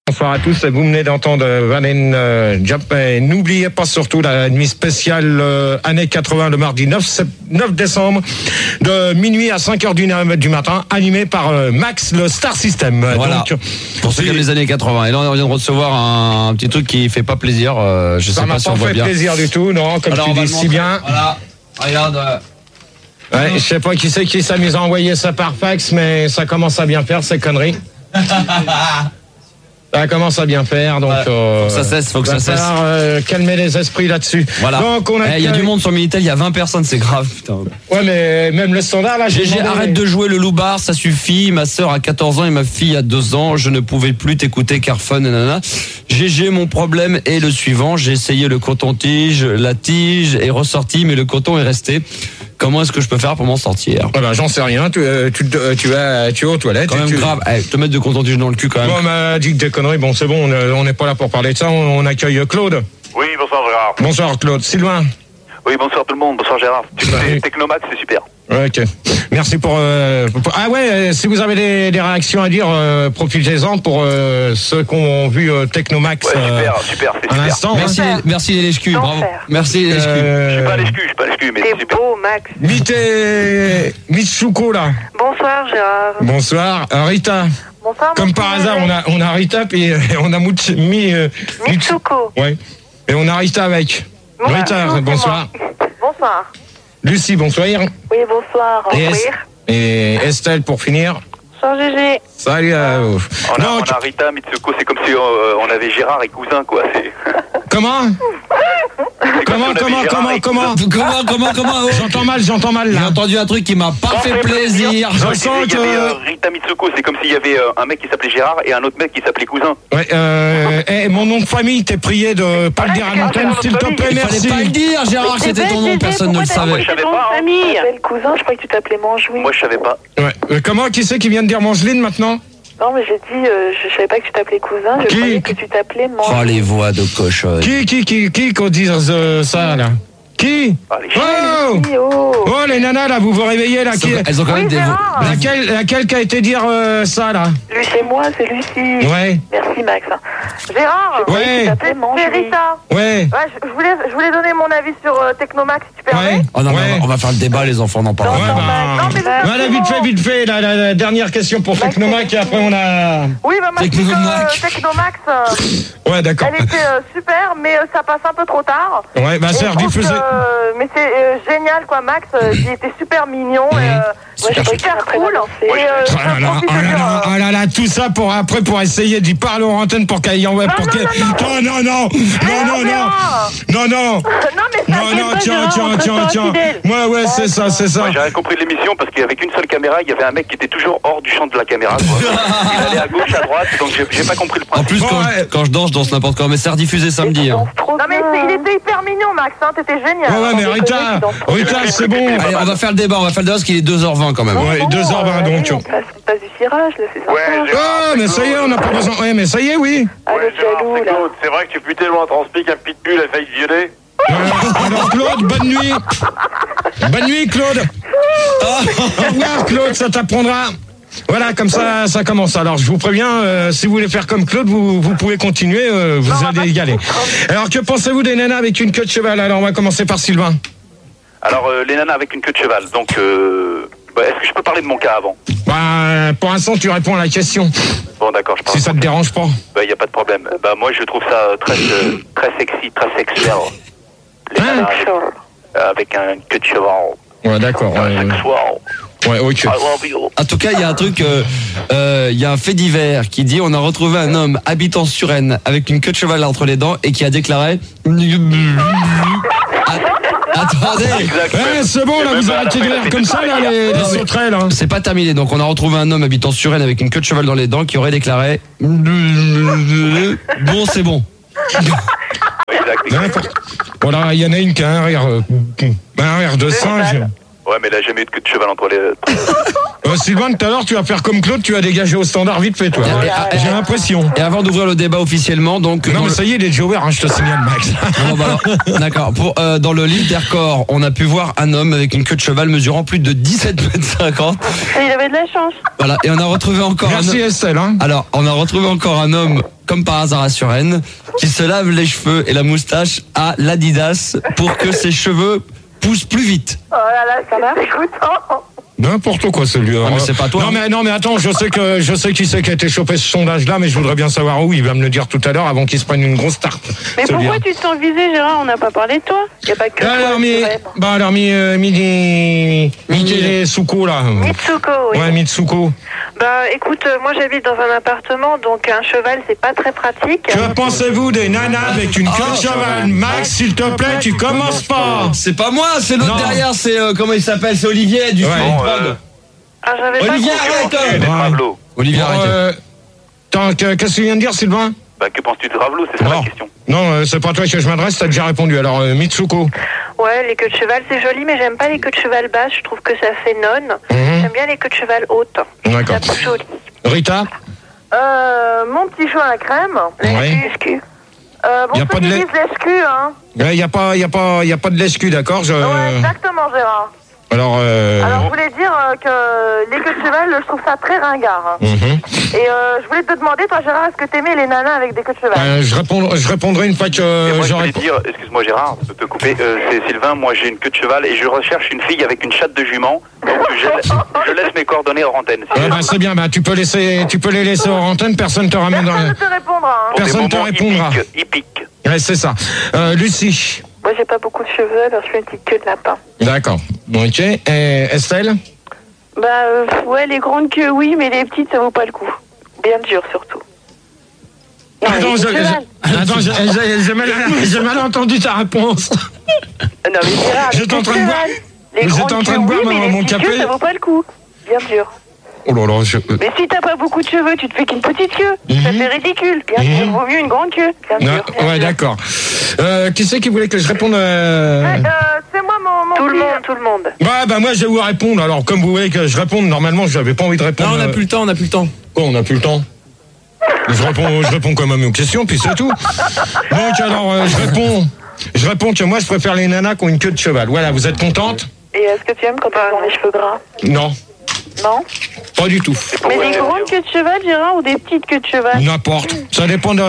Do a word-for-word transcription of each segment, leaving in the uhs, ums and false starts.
Bonsoir à tous, vous venez d'entendre Valen euh, Jump. Et n'oubliez pas surtout la nuit spéciale euh, année quatre-vingts le mardi neuf décembre de minuit à cinq heures du, du matin, animé par euh, Max, le Star System. Voilà, donc, pour ceux qui aiment les années quatre-vingts. Et là on vient de recevoir un, un petit truc qui fait pas plaisir, euh, je ça sais pas si on voit bien. Ça m'a pas fait plaisir du tout, non, comme Alors, tu dis si bien. Voilà, regarde. Ouais, je sais pas qui c'est qui s'amuse à envoyer ça par fax, mais ça commence à bien faire ces conneries. Ça commence à bien faire, donc ouais, euh, faut que ça cesse, faut que ça cesse. Euh, calmer les esprits là-dessus. Voilà. Donc on a. Il eh, y a du monde sur Minitel, il y a vingt personnes, c'est grave. Putain. Ouais, mais même le standard là. G G, arrête de jouer le loupard, ça suffit. Ma sœur a quatorze ans et ma fille a deux ans. Je ne pouvais plus t'écouter car fun, nanana. G G, mon problème est le suivant. J'ai essayé le coton-tige, la tige est ressortie, mais le coton est resté. Comment est-ce que je peux faire pour m'en sortir? Ah ben, j'en sais rien. Tu, tu, tu, tu vas, tu es aux toilettes. Quand même tu... grave. Eh, te mettre de coton-tige dans le cul quand même. Bon, m'a dit que des conneries. Bon, c'est bon. On n'est pas là pour parler de ça. On, on accueille Claude. Oui, bonsoir Gérard. Bonsoir Claude. Sylvain. Oui, bonsoir tout le monde. Bonsoir Gérard. Tu fais Technomax, c'est super. Ouais, ok. Merci pour, euh, pour. Ah ouais, euh, si vous avez des, des réactions à dire, euh, profitez-en pour euh, ceux qui ont vu euh, Technomax. Ouais, super, euh, super, c'est un super. instant. Merci, hein. les, merci les lèche-culs, bravo. Merci les lèche-culs. Euh... Je suis pas à lèche-culs, je suis pas à lèche-culs, mais c'est super. beau, Max. Mité Mitsuko là. Bonsoir Gérard. Bonsoir Rita. Bonsoir. Comme par hasard, on a on a Rita puis on a Mouch, mi, euh, Mitsuko. Ouais. Et on a Rita avec. Bon, Rita, bonjour, bonsoir. Bonsoir. Lucie, bonsoir. Oui, bonsoir. Et, Es- et Estelle pour finir. Bonsoir G G. Salut à vous. On a, Donc, on a Rita, Mitsuko, c'est comme si euh, on avait Gérard et cousin, quoi. C'est... comment Comment, comment, comment, comment Comment, comment, comment oh. J'entends mal, j'entends mal J'ai là. entendu un truc qui m'a pas fait plaisir. Je Non, sens il y avait que- euh, Rita Mitsuko, c'est comme s'il y avait euh, un mec qui s'appelait Gérard et un autre mec qui s'appelait cousin. Ouais, euh, eh, mon nom de famille, t'es prié de pas le dire à l'antenne, s'il te plaît, Il merci. fallait pas le dire, Gérard, c'était ton nom, personne ne le savait. Je savais Ton pas, hein. famille. Tu t'appelles cousin, je croyais que tu t'appelais Manjoui. Moi, je savais pas. Ouais. Euh, comment, qui c'est qui vient de dire Mangeline maintenant? Non, mais j'ai dit, euh, je savais pas que tu t'appelais cousin, je Qui croyais que tu t'appelais Oh, Manjoui. les voix de cochonne. Qui, qui, qui, qui qu'on dise euh, ça là? Qui? Allez, Oh! Oui, oh. Oh les nanas là, vous vous réveillez là, qui? Elles ont quand même Oui, des voix. Gérard. Laquelle, laquelle qui a été dire euh, ça là? Lui, c'est moi, c'est Lucie. Ouais, Merci Max. Gérard, ouais, Tu t'appelais Manjoui. c'est Rita. ouais, Ouais, je, je voulais, je voulais donner mon avis sur euh, Technomax, si tu permets. ouais. Oh non, mais ouais. on va- on va faire le débat, les enfants, on en Ouais, parlera. bah, Non, mais le- voilà, vite fait, vite fait, la, la, la dernière question pour Technomac et après on a... Oui, bah moi je dis que Technomax. euh, Technomax, euh, Ouais, d'accord. elle était euh, super, mais euh, ça passe un peu trop tard. Ouais, bah Et c'est je trouve rediffusé. que, euh, mais c'est euh, génial quoi, Max. euh, il était super mignon et euh, Moi, j'ai super, super cool. Et Moi, euh, je- Oh là je là, profite oh de là dire, là, euh, oh là là, tout ça pour après pour essayer d'y parler aux antennes pour qu'elle y envoie. Non, pour non, qu'elle- non, non, non, non, non, non, non, Gérard. non, non, non mais ça non, fait non, pas tiens, Gérard, tiens, on tiens, reste tiens. infidèle. Ouais, ouais, c'est ça, c'est ça. Moi, j'ai rien compris de l'émission parce qu'il y avait qu'une seule caméra, il y avait un mec qui était toujours hors du champ de la caméra, quoi. Il allait à gauche, à droite, donc j'ai, j'ai pas compris le En principe. plus, quand, Ouais. je, quand je danse, je danse n'importe quoi. Mais c'est rediffusé samedi. Hein. Trop Non mais bien. c'est- il était hyper mignon Max, hein, t'étais génial. Ouais, ouais, mais Rita, Rita, c'est bon. Allez, on va faire le débat, on va faire le débat parce qu'il est deux heures vingt quand même. Ouais, deux heures vingt donc. On passe, on passe du cirage, là, c'est sympa. Ouais, Ah, mais ça y est, on n'a pas besoin. Ouais, mais ça y est, oui. Allez, Ouais, Gérard, jaloux, c'est là. Claude. C'est vrai que tu peux tellement transpiquer un pitbull a failli te violer. Euh, alors Claude, bonne nuit. Bonne nuit Claude. Au revoir Claude, ça t'apprendra. Voilà, comme ça, ça commence. Alors, je vous préviens, euh, si vous voulez faire comme Claude, vous, vous pouvez continuer, euh, vous allez y aller. Alors, que pensez-vous des nanas avec une queue de cheval? Alors, on va commencer par Sylvain. Alors, euh, les nanas avec une queue de cheval. Donc, euh, bah, est-ce que je peux parler de mon cas avant? Bah, pour l'instant, tu réponds à la question, Bon, d'accord, je parle. si ça te dérange pas. Bah, y a pas de problème. Bah, moi, je trouve ça très, euh, très sexy, très sexuel. Les Hein nanas avec, euh, avec un queue de cheval. Ouais, d'accord. Euh, Ouais, sexual. ouais, ok. I love you. En tout cas, il y a un truc, euh, euh, il y a un fait divers qui dit on a retrouvé un homme habitant sur Rennes avec une queue de cheval entre les dents et qui a déclaré. Attendez, Exact. Ouais, c'est bon, là, Et vous même à la arrêtez de fin, il a rire fait comme du ça, là, pareil. les, les sauterelles, hein. c'est pas terminé. Donc on a retrouvé un homme habitant sur Rennes avec une queue de cheval dans les dents qui aurait déclaré. Bon, c'est bon. Exact. exact. N'importe. Bon, là, il y en a une qui a un rire, euh, un rire de singe. Ouais, mais elle a jamais eu de queue de cheval entre les... Euh, Sylvain, tout à l'heure, tu vas faire comme Claude, tu vas dégager au standard vite fait, toi. J'ai l'impression. Et avant d'ouvrir le débat officiellement, donc... Non, dans mais le- ça y est, il est déjà ouvert, hein, je te signale, Max. Non, bah alors, d'accord. Pour, euh, dans le livre des records, on a pu voir un homme avec une queue de cheval mesurant plus de dix-sept mètres cinquante. Il avait de la chance. Voilà. Et on a retrouvé encore un Merci homme. Estelle. Hein. Alors, on a retrouvé encore un homme, comme par hasard à Suresnes, qui se lave les cheveux et la moustache à l'Adidas pour que ses cheveux poussent plus vite. Oh là là, ça marche. Écoute, N'importe quoi celui-là. Ah, mais c'est pas toi, Non hein. mais non mais attends, je sais que je sais qui c'est qui a été chopé ce sondage là, mais je voudrais bien savoir où. Il va me le dire tout à l'heure avant qu'il se prenne une grosse tarte. Mais celui-là. pourquoi tu te sens visé, Gérard? On n'a pas parlé de toi. il n'y a pas que toi, Alors mi, Suresnes. bah alors mi, euh, mi, mi, Mitsuko là. Mitsuko, oui. Ouais, Mitsuko. Bah écoute, euh, moi j'habite dans un appartement, donc un cheval c'est pas très pratique. Que pensez-vous des nanas avec une queue de cheval? Max, s'il te plaît, tu commences pas. C'est pas moi, c'est l'autre Non. derrière, c'est euh, comment il s'appelle, c'est Olivier du Ouais. Free Bon, Prod. euh, Ah, j'avais pas Olivier, compris. arrête Et des Ouais. Ravelot. Olivier, Bon, arrêtez. euh, attends, que- qu'est-ce que tu viens de dire, Sylvain? Bah, que penses-tu de Ravelot? C'est ça Non. la question. Non, euh, c'est pas toi que je m'adresse, t'as déjà répondu. Alors, euh, Mitsuko. Ouais, les queues de cheval c'est joli, mais j'aime pas les queues de cheval basses, je trouve que ça fait nonne. Mhm. J'aime bien les queues de cheval hautes. D'accord. C'est joli. Rita? Euh, mon petit chou à la crème. Ouais. Excuse. Euh, bon, Y a ceux pas de qui lait. disent l'escu, hein. Il n'y a pas, y a pas, y a pas de l'escu, d'accord je... Ouais, exactement, Gérard. Alors, euh... Alors, je voulais dire euh, que les queues de cheval, je trouve ça très ringard. hein. mhm. Et euh, je voulais te demander, toi, Gérard, est-ce que t'aimais les nanas avec des queues de cheval? Euh, je, réponds, je répondrai une fois que Et moi, je j'aurai... voulais dire, excuse-moi Gérard, je peux te couper, euh, c'est Sylvain, moi j'ai une queue de cheval et je recherche une fille avec une chatte de jument, donc je, je laisse mes coordonnées hors antenne. Si Ouais, bah, c'est bien, bah, tu, peux laisser, tu peux les laisser hors antenne, personne te ramènera... Personne ne te répondra. Hein. pour des personne te moments répondra. hippiques, hippiques. Ouais, c'est ça. Euh, Lucie. Moi j'ai pas beaucoup de cheveux, alors je fais une petite queue de lapin. D'accord. Ok. Et Estelle? Bah euh, ouais, les grandes queues oui, mais les petites ça vaut pas le coup. Bien dur surtout. Non, mais Attends, les je- queues de cheval. je- attends, je- j'ai j'ai mal, j'ai mal entendu ta réponse. Non mais Gérard, les J'étais en queues train de boire- cheval. Les Vous êtes grandes en train de queues, boire oui, mon- mais mon les petites café queues, ça vaut pas le coup. Bien dur. Oh là là, je... Mais si t'as pas beaucoup de cheveux, tu te fais qu'une petite queue. Ça Mhm. fait ridicule. Bien Mhm. sûr, vaut mieux une grande queue. Bien Non, sûr. bien ouais, sûr. d'accord. Euh, qui c'est qui voulait que je réponde euh... Euh, c'est moi, mon, mon Tout le petit- monde, tout le monde. Ouais, bah moi je vais vous répondre. Alors, comme vous voulez que je réponde, normalement, je n'avais pas envie de répondre. Non, on n'a euh, plus le temps, on n'a plus le temps. Quoi, on n'a plus le temps? Je réponds, je réponds quand même aux questions, puis c'est tout. Donc, alors, euh, je réponds. Je réponds que moi, je préfère les nanas qui ont une queue de cheval. Voilà, vous êtes contente? Et est-ce que tu aimes quand ils ont les cheveux gras? Non, Non. pas du tout. Mais Ouais, des grandes queues de cheval, Gérard, ou des petites queues de cheval? N'importe. Ça dépend de,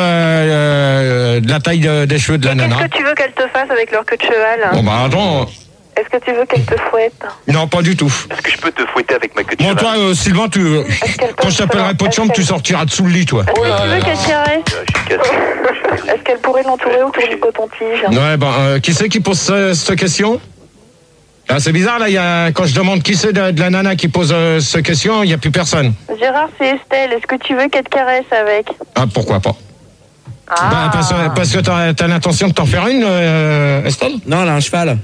euh, de la taille de- des cheveux de la Et nana. qu'est-ce que tu veux qu'elle te fasse avec leur queue de cheval? Bon, bah attends. Est-ce que tu veux qu'elle te fouette? Non, pas du tout. Est-ce que je peux te fouetter avec ma queue de Bon, cheval? toi, euh, Sylvain, tu, euh, Est-ce qu'elle peut quand je t'appellerai te- pas de chambre, tu est-ce sortiras dessous le lit, toi. qu'elle- Est-ce que tu veux qu'elle caresse? Euh, Je suis cassé. Est-ce qu'elle pourrait l'entourer autour du coton-tige? Ouais, ben, euh, qui c'est qui pose ce- cette question? Ah, c'est bizarre, là, il y a, quand je demande qui c'est de, de la nana qui pose euh, cette question, il n'y a plus personne. Gérard, c'est Estelle. Est-ce que tu veux qu'elle te caresse avec? Ah, pourquoi pas? Ah. Bah, parce, que- parce que t'as as, l'intention de t'en faire une, euh, Estelle? Non, elle a un cheval.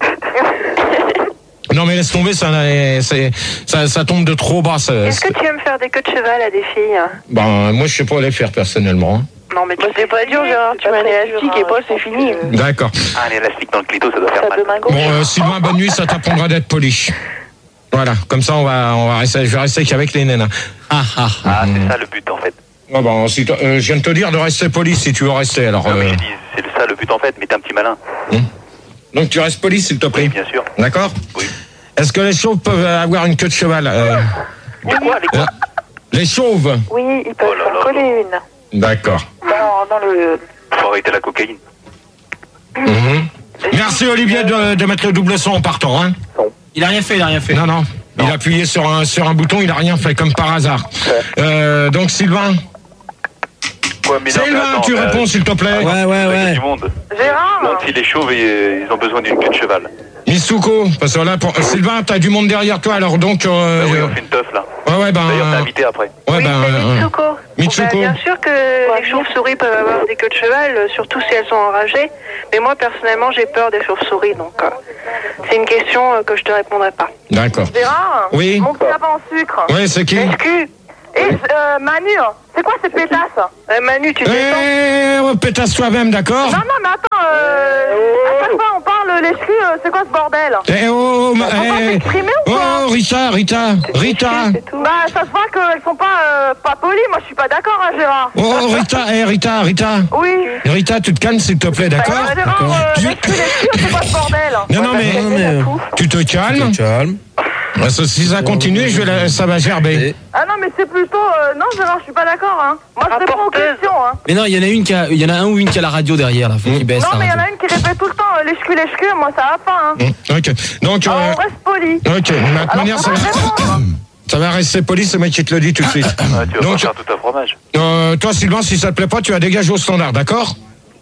Non, mais laisse tomber, ça, c'est, ça, ça tombe de trop bas. ça- Est-ce que tu aimes faire des queues de cheval à des filles? Ben, moi, je sais pas les faire personnellement. hein. Non, mais tu c'est pas dur, Gérard. Tu mets un élastique et pas, c'est fini. D'accord. Ah, un élastique dans le clito, ça doit faire Ça mal. peut main gauche. Bon, euh, Sylvain, bonne nuit, ça t'apprendra d'être poli. Voilà, comme ça, on va, on va rester, je vais rester qu'avec les nanas. Ah, ah. Ah, c'est ça le but en fait. Ah ben, si toi- euh, je viens de te dire de rester poli si tu veux rester, alors. Non, mais euh, je dis, c'est ça le but en fait, mais t'es un petit malin. donc, tu restes poli, s'il te plaît. Oui, bien sûr. D'accord? Oui. Est-ce que les chauves peuvent avoir une queue de cheval? euh, De quoi, les euh, Les chauves? Oui, ils peuvent Oh là s'en là. coller une. D'accord. Dans, dans le... Faut arrêter la cocaïne. Mhm. Merci Olivier de, de mettre le double son en partant. Hein. Il a rien fait, il a rien fait. Non, non. Il a appuyé sur un, sur un bouton, il a rien fait comme par hasard. Euh, donc Sylvain, Quoi, mais non, mais Sylvain, attends, tu mais, réponds s'il te plaît. Ouais, ouais, il y a ouais. du monde. Gérard. Donc si les chauves, ils ils ont besoin d'une queue de cheval. Mitsuko, parce que là, pour, Sylvain, t'as du monde derrière toi, alors donc. Euh, Bah oui, euh, on fait une teuf là. ouais, ouais, ben. D'ailleurs, t'es euh, invité après. ouais, oui, ben. c'est euh, Mitsuko. Mitsuko. Bah, bien sûr que les chauves-souris peuvent avoir des queues de cheval, euh, surtout si elles sont enragées. Mais moi, personnellement, j'ai peur des chauves-souris, donc euh, c'est une question euh, que je te répondrai pas. D'accord. Gérard. Oui. Mon petit lapin en sucre. Ouais, c'est qui? Excuse. Et euh, Manu, c'est quoi ces pétasses? Euh, Manu, tu fais Eh, oh, pétasse toi-même, d'accord? Non, non, mais attends, euh, à chaque fois on parle le lèche-cul, euh, c'est quoi ce bordel? Eh oh, ma- Elles sont pas eh, exprimées ou quoi? oh, Rita, Rita, Rita. Bah, ça se voit qu'elles sont pas, euh, pas polies. Moi, je suis pas d'accord, hein, Gérard. Oh, Rita, eh, Rita, Rita. Oui. Rita, tu te calmes s'il te plaît, d'accord? Bah, Gérard, euh, lèche-cul, lèche-cul, c'est quoi ce bordel? Non, non, mais Non, mais, euh, tu te calmes. calme. Parce que si ça continue, je vais la- ça va gerber. Ah non, mais c'est plutôt... euh, non, Gérard, je suis pas d'accord, hein. Moi, je réponds aux questions, hein. Mais non, il y en a une qui a, il y en a un ou une qui a la radio derrière là, faut qu'il baisse. Non, la mais il y en radio. a une qui répète tout le temps euh, lèche-cul, lèche-cul. Moi, ça va pas, hein. Mmh, Ok. Donc, Alors, euh, on reste poli. ok. De toute Alors, manière, ça faut pas va, répondre. ça va rester poli, c'est moi qui te le dis tout de suite. Ouais, tu vas Donc, pas faire tout un fromage. euh, toi, Sylvain, si ça te plaît pas, tu vas dégager au standard, d'accord?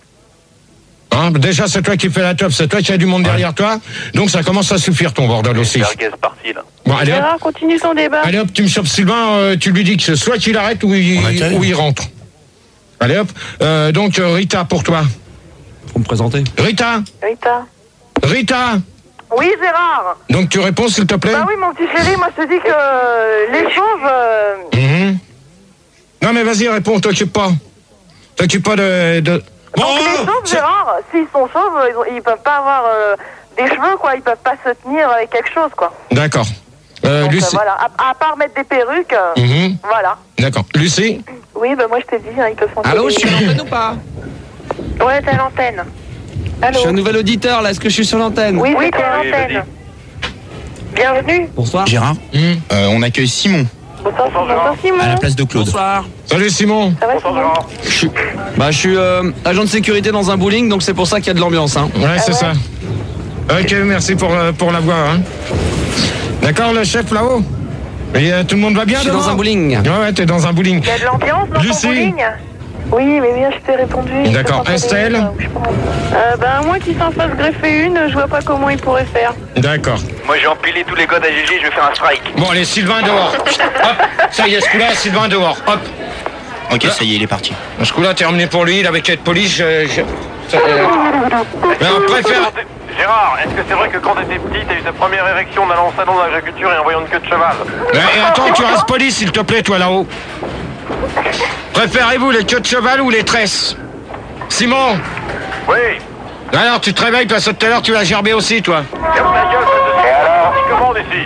Hein, déjà, c'est toi qui fais la top, c'est toi qui as du monde derrière toi, donc ça commence à suffire ton bordel aussi. Merguez parti là. Bon, allez hop, Gérard, continue ton débat. allez hop, tu me chopes Sylvain, euh, tu lui dis que soit qu'il arrête ou il, On a qu'à aller. ou il rentre. Allez hop, euh, donc euh, Rita pour toi. Faut me présenter. Rita, Rita. Rita, Oui, Gérard. donc tu réponds s'il te plaît. Bah oui, mon petit chéri, moi, je te dis que euh, les chauves... euh, Mhm. Non mais vas-y, réponds, t'occupe pas. T'occupe pas de... de... Bon, Donc les chauves, c'est- Gérard, s'ils sont chauves, ils, ont- ils peuvent pas avoir euh, des cheveux, quoi. Ils peuvent pas se tenir avec quelque chose, quoi. D'accord. Euh, Donc, euh, Lucie. voilà. À, à part mettre des perruques, euh, Mhm. voilà. D'accord. Lucie. Oui, bah moi je t'ai dit, hein, ils peuvent s'en Allô, je tirer. suis à l'antenne ou pas? Ouais, t'es à l'antenne. Je Allô. suis un nouvel auditeur là, est-ce que je suis sur l'antenne? Oui, oui, t'es à Oui, l'antenne. Bienvenue. Bonsoir. Gérard, Mhm. euh, on accueille Simon Bonsoir, bonsoir Simon. à la place de Claude. Bonsoir. Salut Simon. Ça va Bonsoir Simon? Gérard. Je suis, bah, je suis euh, agent de sécurité dans un bowling, donc c'est pour ça qu'il y a de l'ambiance. Hein. Ouais, c'est ça. Ok, merci pour, euh, pour la voix. Hein. D'accord, le chef là-haut. Et euh, tout le monde va bien Je suis devant dans un bowling. Ouais, ouais, t'es dans un bowling. Il y a de l'ambiance dans Lucie. ton bowling? Oui, mais bien, je t'ai répondu. D'accord. Je peux t'en Estelle? donner une, je sais pas. Euh, ben, moi qui s'en fasse greffer une, je vois pas comment il pourrait faire. D'accord. Moi j'ai empilé tous les codes à G G, je vais faire un strike. Bon, allez, Sylvain dehors. Hop, ça y est, ce coup-là, Sylvain dehors. Hop. Ok, ça y est, il est parti. Ce coup-là, terminé pour lui. Il avait qu'à être poli. Je, je... ça, euh, Mais on préfère... Gérard, est-ce que c'est vrai que quand t'étais petit, t'as eu ta première érection en allant au salon d'agriculture et en voyant une queue de cheval? Mais, et attends, tu restes poli, s'il te plaît, toi, là-haut. Préférez-vous les queues de cheval ou les tresses? Simon. Oui. Alors, tu te réveilles parce que tout à l'heure, tu vas gerber aussi, toi. Ferme ta gueule, je te dis. Alors, tu commandes ici.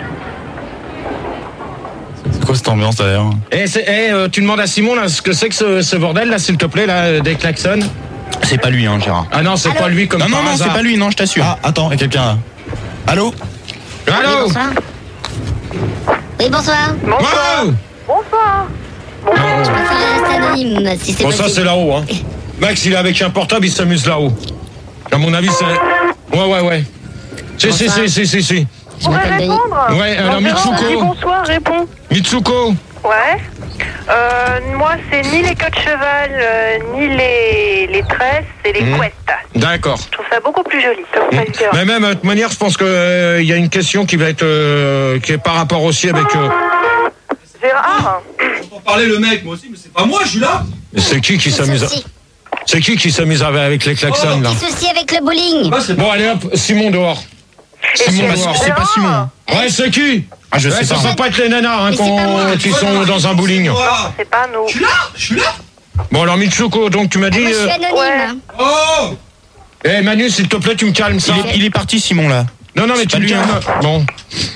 C'est quoi cette ambiance d'ailleurs? Et, c'est- et, euh, tu demandes à Simon, là, ce que c'est que ce, ce bordel, là, s'il te plaît, là, euh, des klaxons. C'est pas lui, hein, Gérard. Ah non, c'est pas lui comme Non, non, par non, c'est hasard. pas lui, non, je t'assure. Ah, attends, il y a quelqu'un là. Allô? Allô? Bonsoir. Oui, bonsoir. Wow. Bonsoir. Je préfère rester anonyme si c'est Bon, ça, possible. c'est là-haut, hein. Max, il est avec un portable, il s'amuse là-haut. À mon avis, c'est... Ouais, ouais, ouais. Si, si, si, si, si, si. Je Vous pouvez m'appelle Denis. répondre? Ouais, alors Dis Mitsuko. bonsoir, réponds. Mitsuko. Ouais. Euh, moi, c'est ni les queues de cheval, euh, ni les, les tresses, c'est les Mmh. couettes. D'accord. Je trouve ça beaucoup plus joli. Mmh. Mais même, de toute manière, je pense qu'il euh, y a une question qui va être... euh, qui est par rapport aussi avec... euh, Gérard? J'entends parler le mec, moi aussi, mais c'est pas moi, je suis là. c'est qui qui s'amuse... à- Souci. C'est qui qui s'amuse avec- avec les klaxons, là? Petit souci avec le bowling. Bah, c'est Bon, allez, hop, Simon dehors. Simon C'est dehors. pas, c'est pas Simon. Ouais, c'est qui? Ah, je Ouais, sais ça pas. peut pas être les nanas hein, Mais c'est pas qu'on- moi. qui sont dans un bowling. Voilà. C'est pas nous. Je suis là, je suis là. Bon, alors Mitsuko, donc tu m'as dit... Moi, je suis euh, anonyme. ouais. hein. Oh. Eh Manu, s'il te plaît, tu me calmes ça. Il est, il est parti, Simon là. Non, non, mais C'est tu pas me lui, calmes. hein. Bon,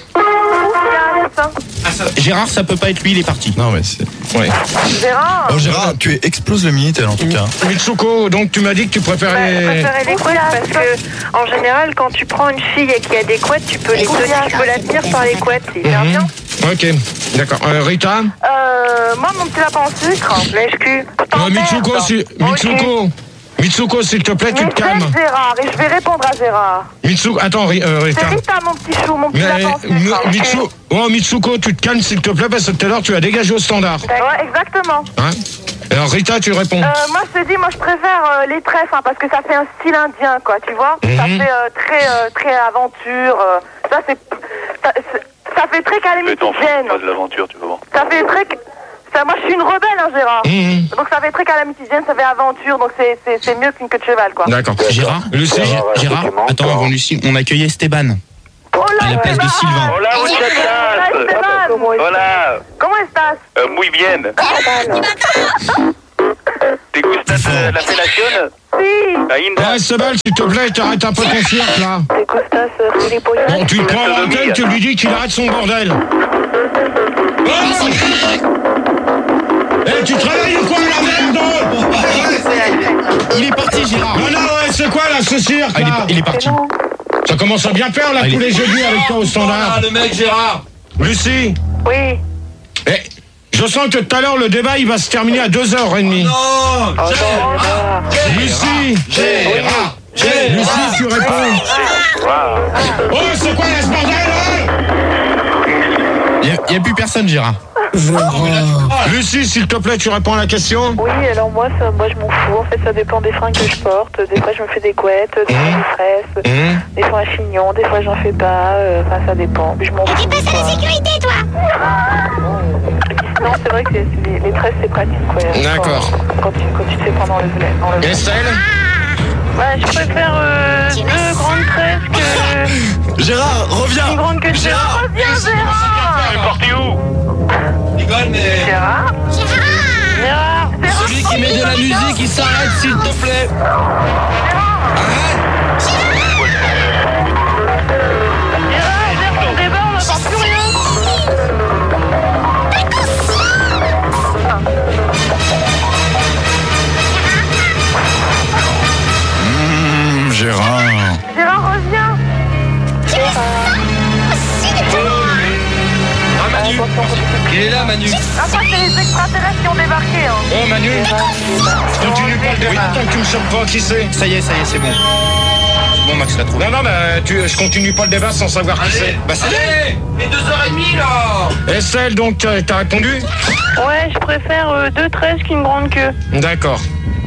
Gérard, ça peut pas être lui, il est parti. Non mais c'est... ouais. Gérard? Oh Gérard, tu es explose le Minitel en tout cas. Mitsuko, donc tu m'as dit que tu Bah, je préférais... préférais les couettes parce que, en général, quand tu prends une fille et qu'il y a des couettes, tu peux les tenir, tu peux la tenir par les couettes, c'est hyper Mhm. bien. Ok, d'accord. Euh, Rita Euh, moi, mon petit lapin en sucre. Lèche-cul. euh, Mitsuko, si... Mitsuko Mitsuko, s'il te plaît, tu Mais te calmes. c'est Gérard, et je vais répondre à Gérard. Mitsuko, attends, Ri- euh, C'est Rita. Rita, mon petit chou, mon petit Mais, lapin en Mi- sucre. Mitsu... oh, Mitsuko, tu te calmes, s'il te plaît, parce que tout à l'heure, tu as dégagé au standard. Ouais, exactement. Hein Alors, Rita, tu réponds. Euh, moi, je te dis, moi, je préfère euh, les trèfles, hein, parce que ça fait un style indien, quoi, tu vois. Ça Mhm. fait euh, très, euh, très aventure. euh, ça, c'est, ça, c'est- ça fait très Mais t'en fous calamitidienne. pas de l'aventure, tu vas voir. Ça fait très... Ça, moi, je suis une rebelle, hein, Gérard. Mhm. Donc, ça fait très calamitidienne, ça fait aventure, donc c'est, c'est, c'est mieux qu'une queue de cheval, quoi. D'accord. Gérard, Lucie. Gé- Gérard, attends, avant Lucie, on accueille Esteban Oh là, à la place de Esteban. Sylvain. Hola, Hola, muchachas. Esteban. Hola. Comment estás? Euh, muy bien. ¿Te gusta de la fellation? Si. Aïnda. Ouais, Esteban, s'il te plaît, t'arrêtes un peu ton cirque, là. C'est Costas, euh, Philippe Oyas. Bon, tu le prends à l'antenne, tu lui dis qu'il arrête son bordel. Oh Eh, tu travailles ou quoi, la merde, non? Il est parti, Gérard. Non, non, ouais, c'est quoi, là, ce cirque, Ah, il, est, là par- il est parti. Ça commence à bien faire, là, Ah, il tous est- les jeudis avec toi au standard. Ah, le mec, Gérard. Lucie, Oui. eh, je sens que tout à l'heure, le débat, il va se terminer à deux heures trente. Non. Oh non, Gérard. Lucie, Gérard. Gérard. Lucie, tu réponds. Wow. Oh, c'est quoi, là, ce bordel, là? Il n'y a, plus personne, Gérard. Lucie, s'il te plaît, tu réponds à la question. Oui, alors moi, ça, moi je m'en fous. En fait, ça dépend des fringues que je porte. Des fois, je me fais des couettes, des fois des tresses, Mmh. des fois un chignon, des fois, j'en fais pas. euh, Enfin, ça dépend. Mais je m'en Et fous. tu passes à la quoi. sécurité, toi. Non, c'est vrai que c'est- c'est les, les tresses, c'est pratique. Quoi. D'accord. Quand, quand, tu, quand tu te fais prendre dans le blé. Dans le blé. Estelle? Ouais, je préfère euh, deux grandes tresses que. Gérard, reviens. Une grande que Gérard. Reviens, Gérard. Elle est partie où? Rigole, mais. Gérard. Gérard. Gérard. Celui qui met de la musique, il s'arrête, s'il te plaît. Gérard, vers ton débat, on n'entend plus rien. Mmh, Gérard. Gérard, reviens. Ah, Manu. Il est là, Manu. Après, c'est les extraterrestres qui ont débarqué. Hein. Oh, Manu, continue pas le débat tant que tu me sais pas qui c'est. Ça y est, ça y est, c'est bon. C'est bon, Max l'a trouvé. Non, non, mais tu, je continue pas le débat sans savoir qui c'est. Bah, c'est Allez, mais deux heures trente, là. Estelle, donc, t'as t'as répondu? Ouais, je préfère euh, deux tresses qu'une grande queue. D'accord.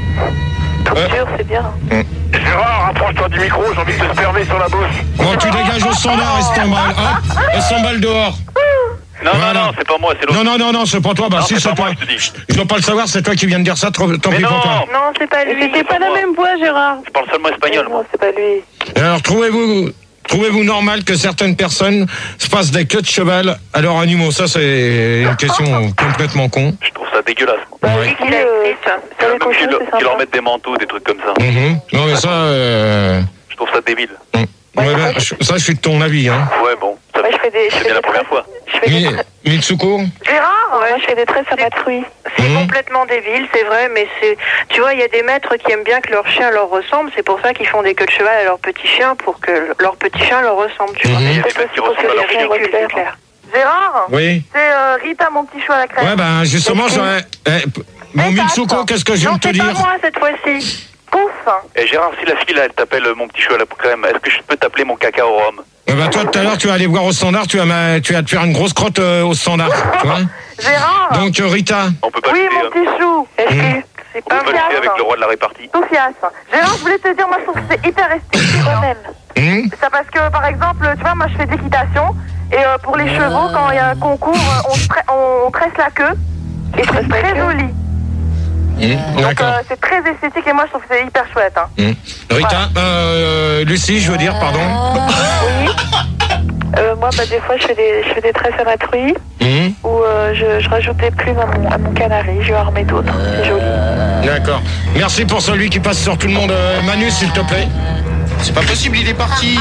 Tout Euh. dur, c'est bien. Gérard, rapproche-toi du micro, j'ai envie de te spermer sur la bouche. Bon, tu dégages au standard et s'emballe. Hop, et s'emballe dehors. Non, Voilà. non, non, c'est pas moi, c'est l'autre. Non, non, non, non, c'est pas toi. Bah, Non, si, c'est c'est pas toi. moi, je te dis. Je dois pas le savoir, c'est toi qui viens de dire ça. Tant tant Mais pis pour non. toi. Non, c'est pas lui. C'était pas la moi. même voix, Gérard. Je parle seulement espagnol, moi. Non, c'est pas lui. Et alors, trouvez-vous, trouvez-vous normal que certaines personnes se passent des queues de cheval à leurs animaux? Ça, c'est une question complètement con. Je trouve ça dégueulasse. Bah, Ouais. oui, qu'il a écrit, ça. Ça, les Même cochons, qu'ils c'est leur- qu'ils sympa. leur mettent des manteaux, des trucs comme ça. Mhm. Non, mais ça, euh, Je trouve ça débile. ouais, ben, je- ça, je suis de ton avis, hein. Ouais, bon. Ça, Ouais, je fais des. Je c'est fais bien des la première tresses. fois. Je fais des Mi- tresses. Mitsuko? Gérard, ouais, je fais des tresses à ma truie. C'est Mmh. complètement débile, c'est vrai, mais c'est, tu vois, il y a des maîtres qui aiment bien que leur chien leur ressemble, c'est pour ça qu'ils font des queues de cheval à leur petit chien, pour que leur petit chien leur ressemble, tu vois. Mhm. Il y a des mecs qui ressemblent à leur C'est chien. ridicule, c'est clair. Gérard, Oui. c'est euh, Rita, mon petit chou à la crème. Ouais, ben, justement, j'aurais. eh, p- Bon, Eh, Mitsuko, attends. qu'est-ce que je viens Non, de te c'est dire? pas moi cette fois-ci. Pouf. Et Gérard, si la fille là, elle t'appelle euh, mon petit chou à la crème, est-ce que je peux t'appeler mon caca au rhum? Eh ben, toi, tout à l'heure, tu vas aller voir au standard, tu vas, ma- tu vas te faire une grosse crotte euh, au standard, tu vois? Gérard. Donc, euh, Rita. On peut pas Oui, lutter, mon hein. petit chou. Est-ce Mmh. que c'est On pas peut pas lutter fiable avec le roi de la répartie. Tout fiasse. Gérard, je voulais te dire, moi je trouve que c'est hyper esthétique quand même. Hum Ça parce que par exemple, tu vois, moi je fais de l'équitation et euh, pour les chevaux, quand il y a un concours, euh, on, tre- on tresse la queue et c'est très joli. Hum, Donc D'accord. euh, c'est très esthétique et moi je trouve que c'est hyper chouette. Hein. Hum. Rita, euh, Lucie, je veux dire, pardon. Oui. Euh, moi, bah, des fois, je fais des, je fais des tresses à ma truie Hum, ou euh, je, je rajoute des plumes à mon, à mon canari. Je vais en remettre d'autres. C'est joli. D'accord. Merci pour celui qui passe sur tout le monde. Euh, Manu, s'il te plaît. C'est pas possible, il est parti.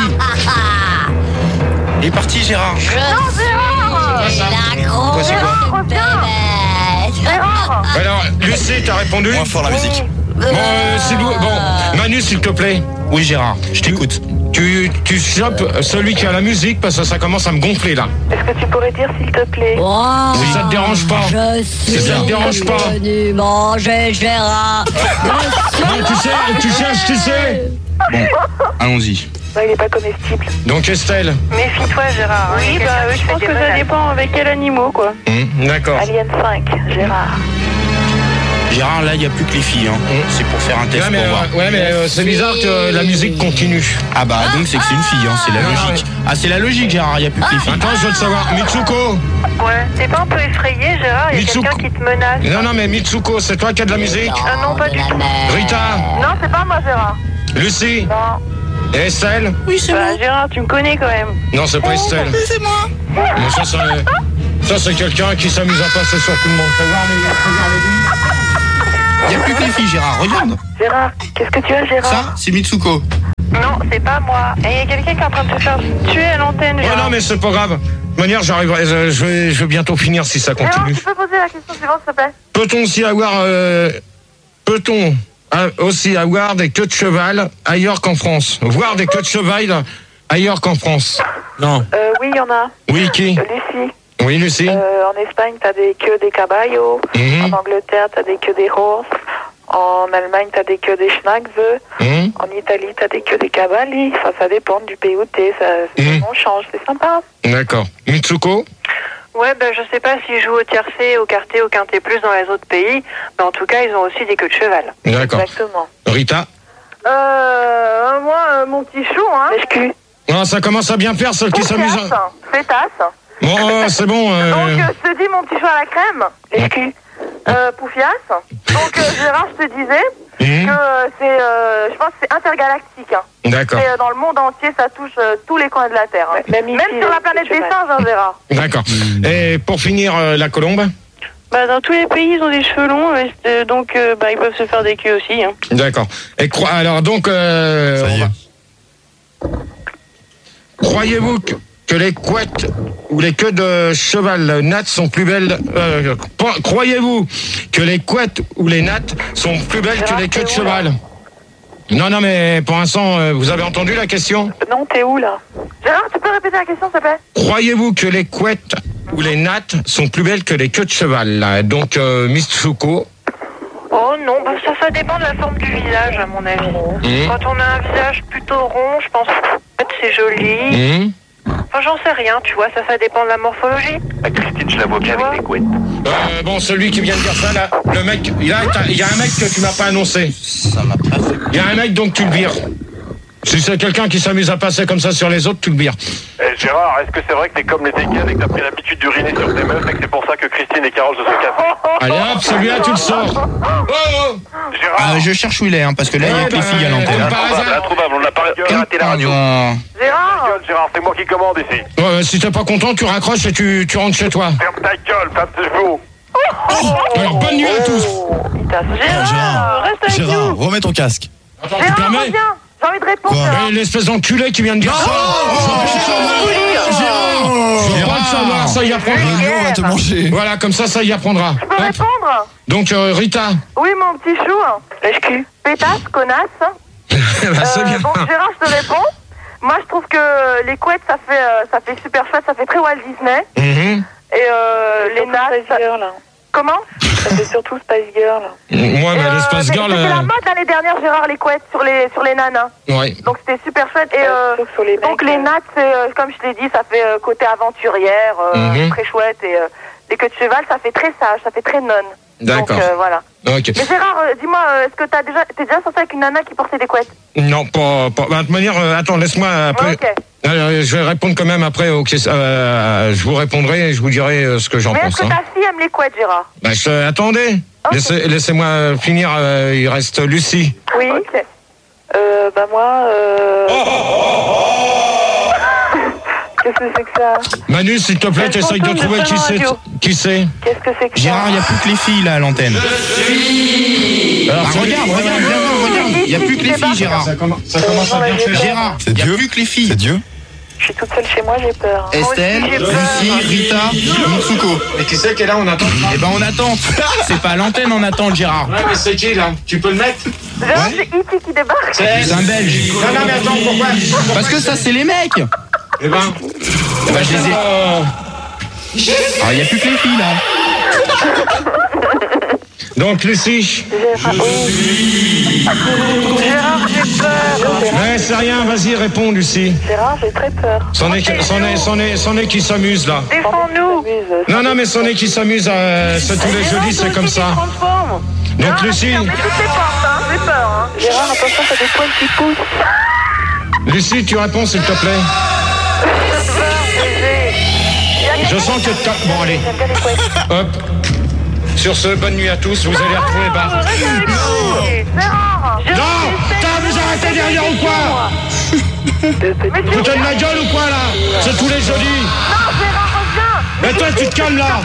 Il est parti, Gérard. Non, Gérard. La grosse Quoi, c'est quoi bébête. Gérard. Alors, Lucie, t'as répondu? Moins fort la musique. Bon, euh, c'est Lou- bon, Manu, s'il te plaît. Oui, Gérard, je t'écoute. Tu, tu chopes celui qui a la musique parce que ça commence à me gonfler là. Est-ce que tu pourrais dire s'il te plaît? Oh, Si ça te dérange pas. je Si ça te suis dérange pas. venu manger Gérard. Non, tu sais, tu cherches, tu sais. Bon, allons-y. Bah, il est pas comestible. Donc Estelle. Méfie-toi, Gérard. hein, Oui, il y a bah, quelqu'un je qui fait pense des que ça menaces. dépend avec quel animal, quoi. Hum, D'accord. Alien cinq, Gérard. Gérard, là, il n'y a plus que les filles. Hein. C'est pour faire un test Ouais, mais, pour voir. euh, ouais, mais euh, c'est bizarre que euh, la musique continue. Ah bah, donc c'est que c'est une fille, hein. C'est la Non, logique. Ah, c'est la logique, Gérard, il n'y a plus que les filles. Attends, je veux te savoir. Mitsuko. Ouais, t'es pas un peu effrayé, Gérard? Il y a Mitsuko. quelqu'un qui te menace. Non, non, mais Mitsuko, c'est toi qui as de la musique. Ah non, pas du tout. Rita. Non, c'est pas moi, Gérard. Lucie. Non. Et Estelle. Bah, Gérard, tu me connais quand même. Non, c'est pas Estelle. C'est moi. Mais ça, c'est, ça, c'est quelqu'un qui s'amuse à passer sur tout le monde. Fais voir les, fais voir les billes. Il n'y a plus que les filles, Gérard, regarde. Gérard, qu'est-ce que tu as, Gérard? Ça, c'est Mitsuko. Non, c'est pas moi. Et il y a quelqu'un qui est en train de se faire tuer à l'antenne. Ouais, non, mais c'est pas grave. De toute manière, j'arriverai, je je vais, je vais bientôt finir si ça Gérard, continue. tu peux poser la question suivante, s'il te plaît? Peut-on aussi avoir, euh, peut-on euh, aussi avoir des queues de cheval ailleurs qu'en France? Voir des queues de cheval ailleurs qu'en France? Non. Euh, oui, il y en a. Oui, qui? Euh, Lucie. Oui, Lucie. Euh, en Espagne, t'as des queues des caballos. Mhm. En Angleterre, t'as des queues des horses. En Allemagne, t'as des queues des schnackse. Mhm. En Italie, t'as des queues des cavalli. Enfin, ça dépend du pays où t'es. Ça, Mhm. on change, c'est sympa. D'accord. Mitsuko? Ouais, ben je sais pas s'ils jouent au tiercé, au quarté, au quinté plus dans les autres pays, mais en tout cas, ils ont aussi des queues de cheval. D'accord. Exactement. Rita? Euh, moi, euh, mon petit chou, hein. Lèche-cul. Ah, ça commence à bien faire, celle qui s'amuse. à- Pétasse. Bon, euh, c'est bon. euh, Donc, euh, je te dis, mon petit chou à la crème. Lèche-cul. Euh, Poufias. Donc, euh, Gérard, je te disais Mhm. que euh, c'est, euh, je pense que c'est intergalactique. Hein. D'accord. C'est, euh, dans le monde entier, ça touche euh, tous les coins de la Terre. Hein. Même, sur la planète des singes, hein, Gérard. D'accord. Et pour finir, euh, la colombe? Bah, dans tous les pays, ils ont des cheveux longs, euh, donc euh, bah, ils peuvent se faire des queues aussi. Hein. D'accord. Et cro- alors donc, euh, Ça y on est. va- croyez-vous que, que les couettes ou les queues de cheval nattes sont plus belles euh, po- Croyez-vous que les couettes ou les nattes sont plus belles que les queues de cheval? Non, non, mais pour l'instant, euh, vous avez entendu la question? Non, t'es où, là? Gérard, tu peux répéter la question, s'il te plaît? Croyez-vous que les couettes ou les nattes sont plus belles que les queues de cheval là? Donc, euh, Mitsuko. Oh non, bah, ça, ça dépend de la forme du visage, à mon avis. Mhm. Quand on a un visage plutôt rond, je pense que c'est joli. Mhm. Enfin, j'en sais rien, tu vois, ça, ça dépend de la morphologie. Ah, Christine, je la vois bien avec les couettes. Euh, bon, celui qui vient de dire ça, là, le mec, il y a, il y a un mec que tu m'as pas annoncé. Ça m'a pas fait. Il y a un mec, donc tu le vires. Si c'est quelqu'un qui s'amuse à passer comme ça sur les autres, tu le vires. Eh, Gérard, est-ce que c'est vrai que t'es comme les dégaines et que t'as pris l'habitude d'uriner sur tes meufs et que c'est pour ça que Christine et Carole se sont cassées? Allez hop, celui-là, tu le sors. Oh, oh. Gérard, Ah, je cherche où il est, hein, parce que là, il y a Ouais, que les bah, filles à l'antenne. comme hein. par hasard. introuvable, on n'a pas raté la radio. Pardon. Gérard! Gueule, Gérard, c'est moi qui commande ici. Ouais, si t'es pas content, tu raccroches et tu, tu rentres chez toi. Ferme ta gueule, femme de chevaux. Alors, bonne nuit à tous. Il t'a Gérard, Gérard, reste avec Gérard, nous! remets ton casque. Attends, tu Gérard, permets? reviens! J'ai envie de répondre, Quoi Gérard. Eh, l'espèce d'enculé qui vient de dire ça. Je veux pas le savoir, ça y apprendra. Le lion va te manger. Voilà, comme ça, ça y apprendra. Tu peux Hop. répondre? Donc, euh, Rita. Oui, mon petit chou. Lèche-cul. Pétasse, connasse. Bah, c'est Euh, bien. donc, Gérard, je te réponds. Moi, je trouve que les couettes, ça fait, euh, ça fait super chouette, ça fait très Walt Disney. Mhm. Et euh, les nattes. Ça... Comment? Ça fait surtout Spice Girl. Moi, mais Et, euh, l'espace mais girl. C'était euh, la mode l'année dernière, Gérard, les couettes sur les, sur les nanas. Ouais. Donc c'était super chouette. Et euh, donc les nattes, c'est, euh, comme je t'ai dit, ça fait euh, côté aventurière, euh, Mhm. très chouette. Et euh, les queues de cheval, ça fait très sage, ça fait très nonne. D'accord. Donc euh, voilà. Ok. Mais Gérard, euh, dis-moi, euh, est-ce que t'as déjà, t'es déjà sorti avec une nana qui portait des couettes? Non, pas. pas bah, de toute manière, euh, attends, laisse-moi après. Ouais, ok. Euh, je vais répondre quand même après aux questions. Euh, je vous répondrai et je vous dirai euh, ce que j'en Mais pense. est-ce que hein. ta fille aime les couettes, Gérard? Bah, je- attendez. Ok. Laissez, laissez-moi finir. euh, il reste Lucie. Oui. Euh, bah moi, euh... Qu'est-ce que c'est que ça? Manu, s'il te plaît, C'est le t'essayes de fantôme de trouver qui Fun c'est. Radio. Qui c'est Qu'est-ce que c'est que ça? Gérard, il n'y a plus que les filles là à l'antenne. Alors, Ah, c'est- regarde, regarde, Gérard, regarde. Il n'y a plus que les filles, Gérard. Ça commence, ça commence à bien faire. Gérard, C'est il n'y a Dieu. plus que les filles. C'est Dieu. Je suis toute seule chez moi, j'ai peur. Estelle, Moi aussi, j'ai peur. Lucie, Rita, Mitsuko. Et qui c'est qui est là? On attend. Eh ben on attend. C'est pas à l'antenne, on attend le Gérard. Ouais, mais c'est qui là? Tu peux le mettre? Gérard, c'est E T qui débarque. C'est un Belge. Non, non, mais attends, pourquoi? Parce que ça, c'est les mecs. Eh ben. Eh ben, je les ai. euh, Ah, il n'y a plus que les filles là. Donc, Lucie. Gérard, j'ai peur. Mais c'est rien, vas-y, réponds, Lucie. Gérard, j'ai très peur. C'en est, qui- c'en est, c'en est, c'en est qui s'amuse là. Défends-nous. Non, non, mais c'en est qui s'amuse. euh, c'est tous les jeudis, c'est comme ça. Transforme. Donc, Lucie. Mais toutes les portes, hein, j'ai peur. Hein. Gérard, attention, t'as des poils qui poussent. Lucie, tu réponds, s'il te plaît. Je sens que t'as... Bon, allez. J'aime bien les couettes. Hop. Sur ce, bonne nuit à tous. Vous allez retrouver Bart. Gérard. Non! T'as vous arrêtez derrière ou quoi? Mais tu... Vous tenez la gueule ou quoi là? C'est tous les jeudis. Non, Gérard, reviens. Mais toi, tu te calmes là.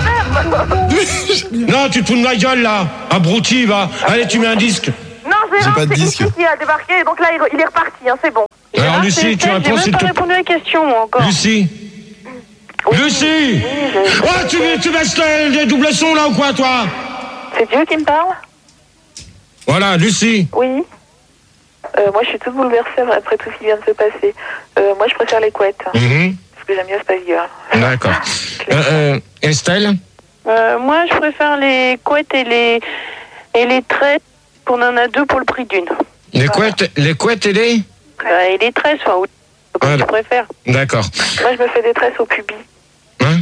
Non, tu te fous de ma gueule là. Abruti, va. Allez, tu mets un disque. Non, Gérard, pas de c'est disque. ici qui a débarqué, donc là, il, il est reparti, hein, c'est bon. Alors, Lucie, tu réponds J'ai s'il même te pas répondu à la question, moi, encore. Lucie. Lucie. Oh, tu, tu baisses les, les doubles sons là ou quoi, toi? C'est Dieu qui me parle? Voilà, Lucie. Oui. Euh, moi, je suis toute bouleversée après tout ce qui vient de se passer. Euh, moi, je préfère les couettes. Mhm. Parce que j'aime bien Spice Girl. D'accord. Euh, euh, Estelle? Euh, moi, je préfère les couettes et les, et les tresses. On en a deux pour le prix d'une. Les couettes, les couettes et les? Bah, et les tresses, enfin, oui. Comme Voilà. tu préfères. D'accord. Moi, je me fais des tresses au pubis. Hein?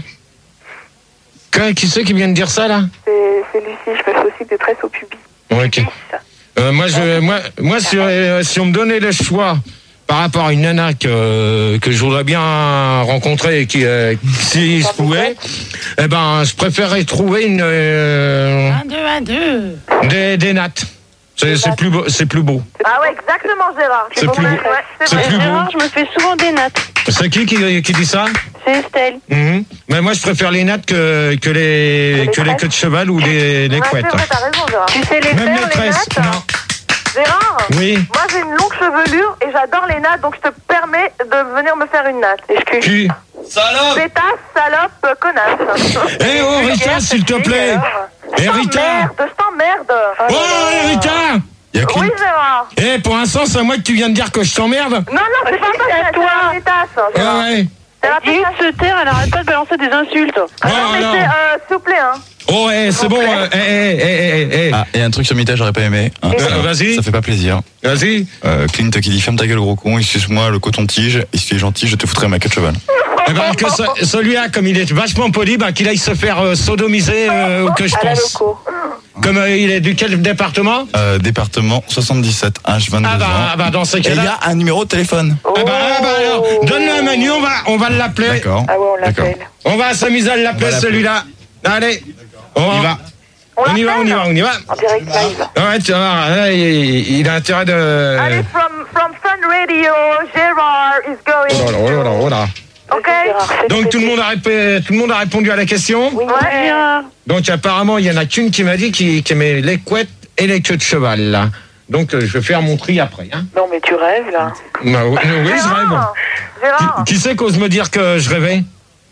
Qui, qui c'est qui vient de dire ça, là? C'est c'est Lucie, je me fais aussi des tresses au pubis. Ok. Euh, moi, je, moi, moi, si, euh, si on me donnait le choix par rapport à une nana que, que je voudrais bien rencontrer et qui, euh, si je pouvais, eh ben, je préférerais trouver une, euh, Un, deux, un, deux. des, des nattes. C'est, c'est plus beau, c'est plus beau. Ah ouais, exactement, Gérard. C'est plus beau. Ouais, c'est C'est vrai. plus beau. Gérard, je me fais souvent des nattes. C'est qui qui, qui dit ça? C'est Estelle. Mhm. Mais moi, je préfère les nattes que, que les, que les queues de cheval ou les, les Ouais, couettes. c'est vrai, t'as raison, Gérard. Tu sais les Même faire, les les tresses. nattes? Non. Gérard, Oui. moi j'ai une longue chevelure et j'adore les nattes, donc je te permets de venir me faire une natte. Excuse. Qui? Salope! Pétasse, salope, connasse. Eh oh, Rita, s'il te plaît. Eh, Rita. Merde, je t'emmerde. Oh, eh, Rita. Il y a Oui, Clint, Gérard. Eh, pour l'instant, c'est à moi que tu viens de dire que je t'emmerde. Non, non, c'est pas toi, c'est toi. la pétasse. Ah Gérard. ouais. C'est la Elle dit pétasse. de se taire, elle arrête pas de balancer des insultes. Ah non, Oh, mais non. c'est, euh, s'il vous plaît, hein. Oh, eh, c'est bon. euh, Eh, eh, eh, eh, eh. Ah, et un truc sur Mita, j'aurais pas aimé. hein. Euh, ça, vas-y. ça fait pas plaisir. Vas-y. Euh, Clint qui dit ferme ta gueule gros con, excuse-moi le coton-tige, et si tu es gentil, je te foutrai ma queue de cheval. Eh ben, que ce- celui-là, comme il est vachement poli, ben, qu'il aille se faire euh, sodomiser, euh, que je À la pense. loco. Comme euh, il est du quel département? Euh, département soixante-dix-sept, âge vingt-deux Ah bah, ans. ah bah, dans ces Et il y cas-là. a un numéro de téléphone. Eh ben, ah bah, alors, donne-le à Manu, on va, on va l'appeler. D'accord. Ah ouais, on D'accord. l'appelle. On va s'amuser à l'appeler, On va l'appeler. celui-là. Allez. On y va. On y va, on y va, on y va. En direct live. Ouais, tu vois, là, il, il a intérêt de... Allez, from, from Sun Radio, Gérard is going. Oh là là, oh là, oh là. Ok. Donc tout le monde a répé- tout le monde a répondu à la question. Oui, Ouais. Gérard. Donc apparemment il y en a qu'une qui m'a dit qui, qui aimait les couettes et les queues de cheval là. Donc euh, je vais faire mon tri après. Hein. Non, mais tu rêves, là. Bah, oui, oui, je rêve. Gérard. Gérard. Qui, qui c'est qui ose me dire que je rêvais?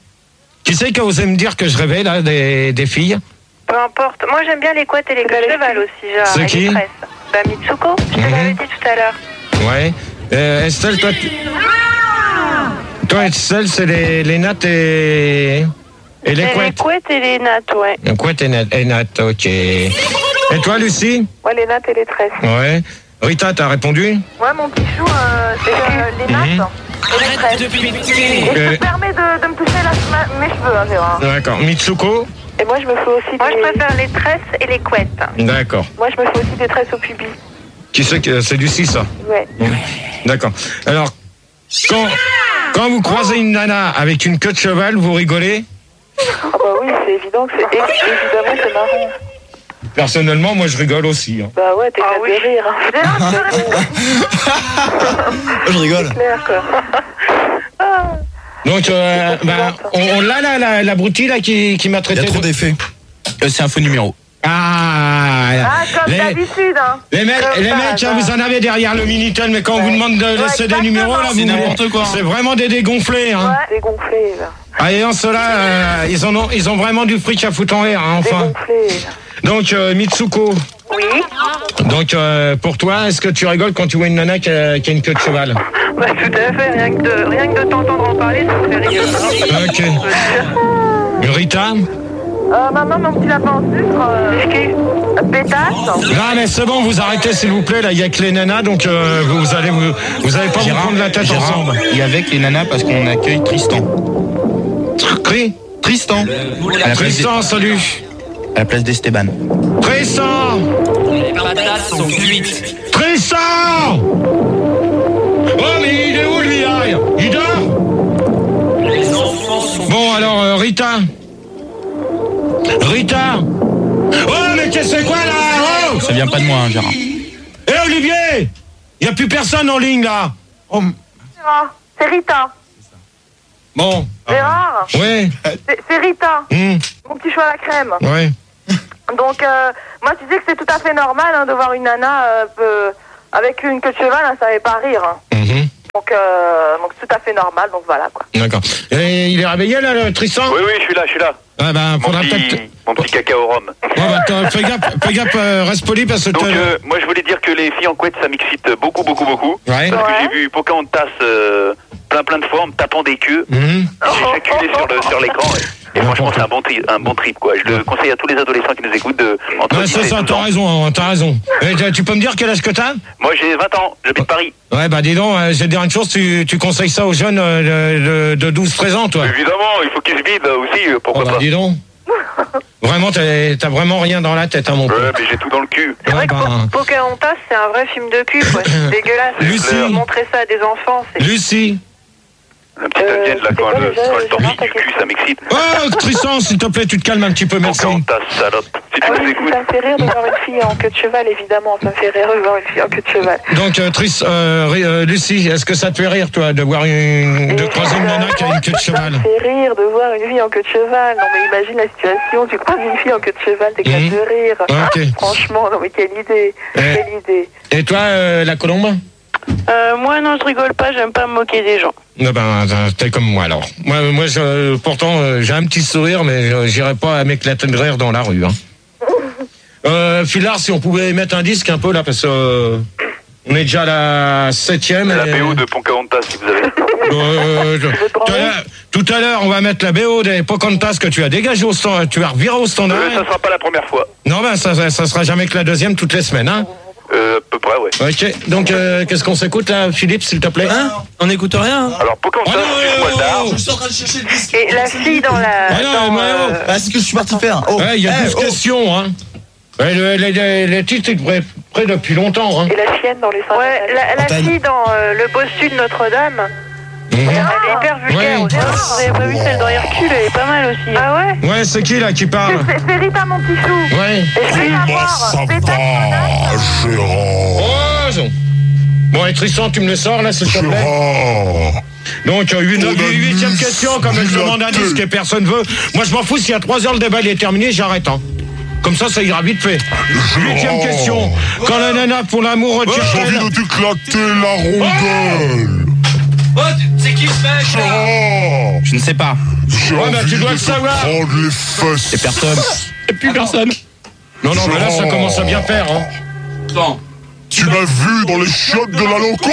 Qui c'est qui a osé me dire que je rêvais là des, des filles? Peu importe. Moi, j'aime bien les couettes et les queues de cheval aussi, Gérard. C'est et qui les tresses. Bah, Mitsuko, je te Mhm. l'avais dit tout à l'heure. Ouais. Euh, Estelle, toi, tu... toi Estelle, c'est les, les nattes et, et les Et les couettes. couettes et les nattes, ouais. Les couettes et nattes, et nattes, ok. Et toi Lucie? Ouais, les nattes et les tresses. Ouais. Rita, t'as répondu? Ouais, mon petit chou, euh, c'est euh, les nattes Mhm. et les tresses. Et je Euh, te permets de, de me toucher la, ma- mes cheveux, hein, Gérard. D'accord. Mitsuko? Et moi, je me fais aussi Moi, des... je préfère les tresses et les couettes. D'accord. Moi, je me fais aussi des tresses au pubis. Qui c'est que c'est Lucie ça? Ouais. D'accord. Alors, quand, quand vous croisez une nana avec une queue de cheval, vous rigolez? Ah bah oui, c'est évident que c'est... Évidemment, c'est marrant. Personnellement, moi je rigole aussi. Hein. Bah ouais, t'es Ah capable oui. de rire. Hein. Gérard, tu peux répondre. Je rigole. Clair, quoi. Donc, euh, bah, on, on l'a là, la, la broutille là qui, qui m'a Il y traité. a trop de- d'effets. Euh, c'est un faux numéro. Ah, Ah, comme les, d'habitude, hein. les mecs, Comme les par mecs, hein, hasard. vous en avez derrière le Minitel, mais quand on vous demande de laisser des exactement. numéros là, C'est vous n'importe quoi. C'est vraiment des dégonflés. Hein. Ouais. Dégonflé, là. Ah, et en cela, euh, ils en ont, ils ont vraiment du fric à foutre en l'air. Hein, enfin. Dégonflé, là. Donc euh, Mitsuko. Oui. Donc euh, pour toi, est-ce que tu rigoles quand tu vois une nana qui a, qui a une queue de cheval? Bah, tout à fait. Rien que de, rien que de t'entendre en parler, ça me fait rire. Ok. Rita? Euh, maman, mon petit lapin en sucre. Euh, pétasse. Non mais c'est bon, vous arrêtez s'il vous plaît. Là, il y a que les nanas, donc euh, vous, vous allez vous, vous allez pas vous prendre la tête Gérard, ensemble. il y a avec les nanas parce qu'on accueille Tristan. Tri Tristan. À la place Tristan, salut. À la place d'Esteban. Tristan. Les patates sont cuites. Tristan. Oh mais il est où lui là? Il dort? Les enfants sont... Bon alors euh, Rita. Rita. Oh mais qu'est-ce que c'est quoi là? Oh, Ça vient pas de moi, hein, Gérard. Eh Olivier, il y a plus personne en ligne là. Oh, C'est Rita. bon, Gérard, Ouais. c'est c'est Rita, Hum, mon petit choix à la crème. ouais. Donc, euh, moi, tu sais que c'est tout à fait normal hein, de voir une nana euh, peu- avec une queue de cheval, hein, ça ne fait pas rire. Hein. Mhm. Donc, euh, donc c'est tout à fait normal, donc voilà quoi. D'accord. Et il est réveillé là, le Tristan? Oui, oui, je suis là, je suis là. Ah bah, Mon faudra peut-être. petit, mon petit cacao rhum. Ouais, bah, attends, fais gaffe, fais gaffe, euh, reste poli parce que. Donc, t'as- euh, moi, je voulais dire que les filles en couette, ça m'excite beaucoup, beaucoup, beaucoup. Ouais. Parce Ouais. que j'ai vu Pocahontas euh, plein, plein de fois en me tapant des queues. Mhm. J'ai éjaculé sur le- sur l'écran. Et, et franchement, c'est un bon, tri- un bon trip, quoi. Je le conseille à tous les adolescents qui nous écoutent de entre Ouais, dix c'est et ça, douze t'as ans. raison, hein, t'as raison. Et tu- tu peux me dire quel âge que t'as? Moi, j'ai vingt ans, j'habite Paris. Ouais, bah dis donc, euh, je vais te dire une chose, tu, tu conseilles ça aux jeunes euh, de, de douze treize ans, toi? Évidemment, il faut qu'ils se vident aussi, euh, Oh, pourquoi bah pas. dis donc. Vraiment, t'as t'as vraiment rien dans la tête, hein, mon pote. Ouais, mais j'ai tout dans le cul. C'est vrai Ouais, que bah, Po- Pocahontas, c'est un vrai film de cul, quoi. C'est dégueulasse. Lucie. Montrer ça à des enfants, c'est... Lucie. La petite Euh, indienne, là, c'est quand quoi elle, déjà, quand elle Gérard, tortille ta du cul, ça m'excite. Oh, Tristan, s'il te plaît, tu te calmes un petit peu, merci. Pocahontas, salope. Si tu Ah nous oui, écoutes. ça me fait rire de voir une fille en queue de cheval, évidemment. Ça me fait rire de voir une fille en queue de cheval. Donc, euh, Tris, euh, Ri- euh, Lucie, est-ce que ça te fait rire, toi, de voir une, de croiser une nana qui a une queue de Ça cheval? me fait rire de voir une fille en queue de cheval. Non, mais imagine la situation. Tu croises une fille en queue de cheval, t'éclates Mhm. de rire. Ok. Franchement, non, mais quelle idée. Eh. Quelle idée. Et toi, euh, la colombe? Euh, moi, non, je rigole pas, j'aime pas me moquer des gens. Non, ben, t'es comme moi, alors. Moi, moi je, pourtant, euh, j'ai un petit sourire, mais euh, j'irai pas à m'éclater de rire dans la rue. Hein. Euh, Philard, si on pouvait mettre un disque un peu, là, parce que euh, on est déjà à la septième. La et- B O de Pocahontas, si vous avez. Euh, je- tout à l'heure- tout à l'heure, on va mettre la B O des Pocahontas que tu as dégagé au stand, tu as reviré au standard. Euh, ça sera pas la première fois. Non, ben, ça, ça, ça sera jamais que la deuxième toutes les semaines, hein. Euh, à peu près, ouais. Ok. Donc, euh, qu'est-ce qu'on s'écoute, là, Philippe, s'il te plaît? Hein? On n'écoute rien. hein Alors, Pocahontas, Oh non, suce-moi le dard. oh, Je suis en train de chercher le disque. Et la fille dans la... Ah non, dans, mais oh. euh, Ah, c'est ce que je suis parti faire. Oh. Ouais, il y a Eh, douze oh. questions, hein. Ouais, le- les, les, les titres, ils devraient être prêts depuis longtemps, hein. Et la chienne dans les seins. Ouais, la, la Antenne. fille dans euh, Le Bossu de Notre-Dame, Mhm. elle est hyper vulgaire Ouais. aussi. Vous avez pas vu celle dans Hercule, elle est pas mal aussi. Ah ouais? Ouais, c'est qui, là, qui C'est parle? c'est- c'est Rita, mon petit chou. Ouais. Et je vais la voir. C'est ta menace. Oh, non. Bon, et Tristan, tu me le sors, là, s'il te plaît? Donc, euh, une huitième question, comme elle demande un disque et personne veut. Moi, je m'en fous, s'il y a trois heures, le débat il est terminé, j'arrête, hein. Comme ça, ça ira vite fait. Huitième question. Quand la nana pour l'amour retire-t-elle... t'éclater la rondelle. Oh, c'est qui ce mec? Je ne sais pas. J'ai Ouais, bah, envie tu dois de le te savoir. prendre les fesses. C'est personne. Et plus personne. Non, non, mais là, ça commence à bien faire, hein. Attends. Tu m'as vu dans les chiottes de la loco.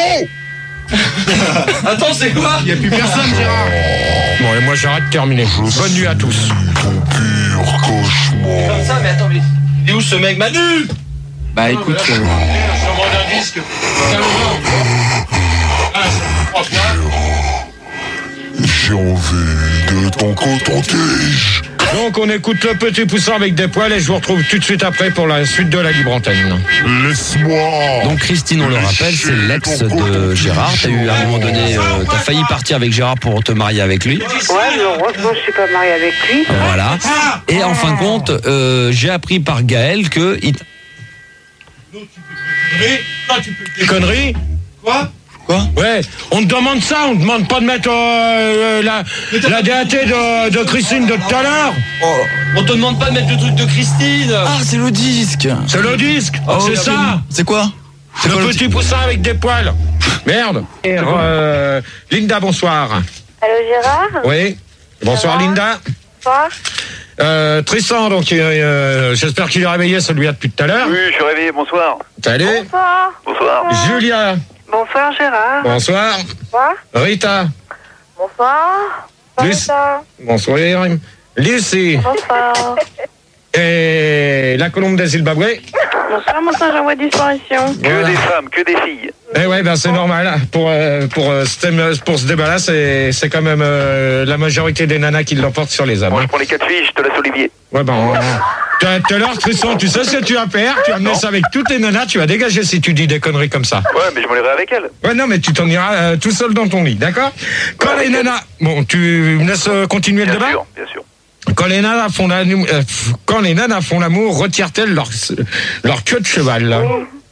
Attends, c'est quoi? Il n'y a plus personne, Gérard. Bon, et moi, j'arrête, terminé. Bonne nuit à tous. Ton pire cauchemar. Comme ça, mais attends, mais il est où ce mec Manu? Bah écoute, euh, Je demande un disque. J'ai envie de ton coton-tige. Donc, on écoute le petit poussin avec des poils et je vous retrouve tout de suite après pour la suite de la libre antenne. Laisse-moi. Donc Christine, on le rappelle, c'est l'ex de Gérard. T'as eu à un moment donné, euh, t'as failli partir avec Gérard pour te marier avec lui. Ouais, mais heureusement, je suis pas mariée avec lui. Voilà. Et en fin de compte, euh, j'ai appris par Gaël que il... Des conneries? Quoi? Ouais, on te demande ça, on te demande pas de mettre euh, euh, la, la D A T de, de Christine de tout à l'heure. On te demande pas de mettre le truc de Christine. Ah, c'est le disque. C'est le disque, Oh, c'est oui. ça. C'est quoi? C'est Le quoi le petit poussin avec des poils. Merde. Euh, Linda, bonsoir. Allô, Gérard? Oui. Bonsoir, va Linda. Toi? Euh, Tristan, donc, euh, j'espère qu'il est réveillé, celui-là, depuis tout à l'heure. Oui, je suis réveillé, bonsoir. Salut. Bonsoir. Bonsoir. Julia, Bonsoir, Gérard. bonsoir. Bonsoir. Rita, Bonsoir. Lucie. Bonsoir. Bonsoir. Lucie. Bonsoir. Et la colombe des Zimbabwe. Bonsoir, mon singe en voie de disparition. Que Voilà. des femmes, que des filles. Eh ouais, ben c'est normal. Pour euh, pour euh, ce thème- pour ce débat-là, c'est c'est quand même euh, la majorité des nanas qui l'emportent sur les hommes. Moi, hein. je prends les quatre filles, je te laisse Olivier. Ouais, ben. on- Tout à tout à l'heure, Tristan, tu sais ce que tu vas faire? Tu vas amener ça avec toutes les nanas, tu vas dégager si tu dis des conneries comme ça. Ouais, mais je me lirai avec elle. Ouais, non, mais tu t'en iras euh, tout seul dans ton lit, d'accord? Quand les nanas. Bon, tu me laisses euh, continuer le Bien débat? sûr, bien sûr. Quand les nanas font l'amour, euh, quand les nanas font l'amour, retirent-elles leur, leur queue de cheval là?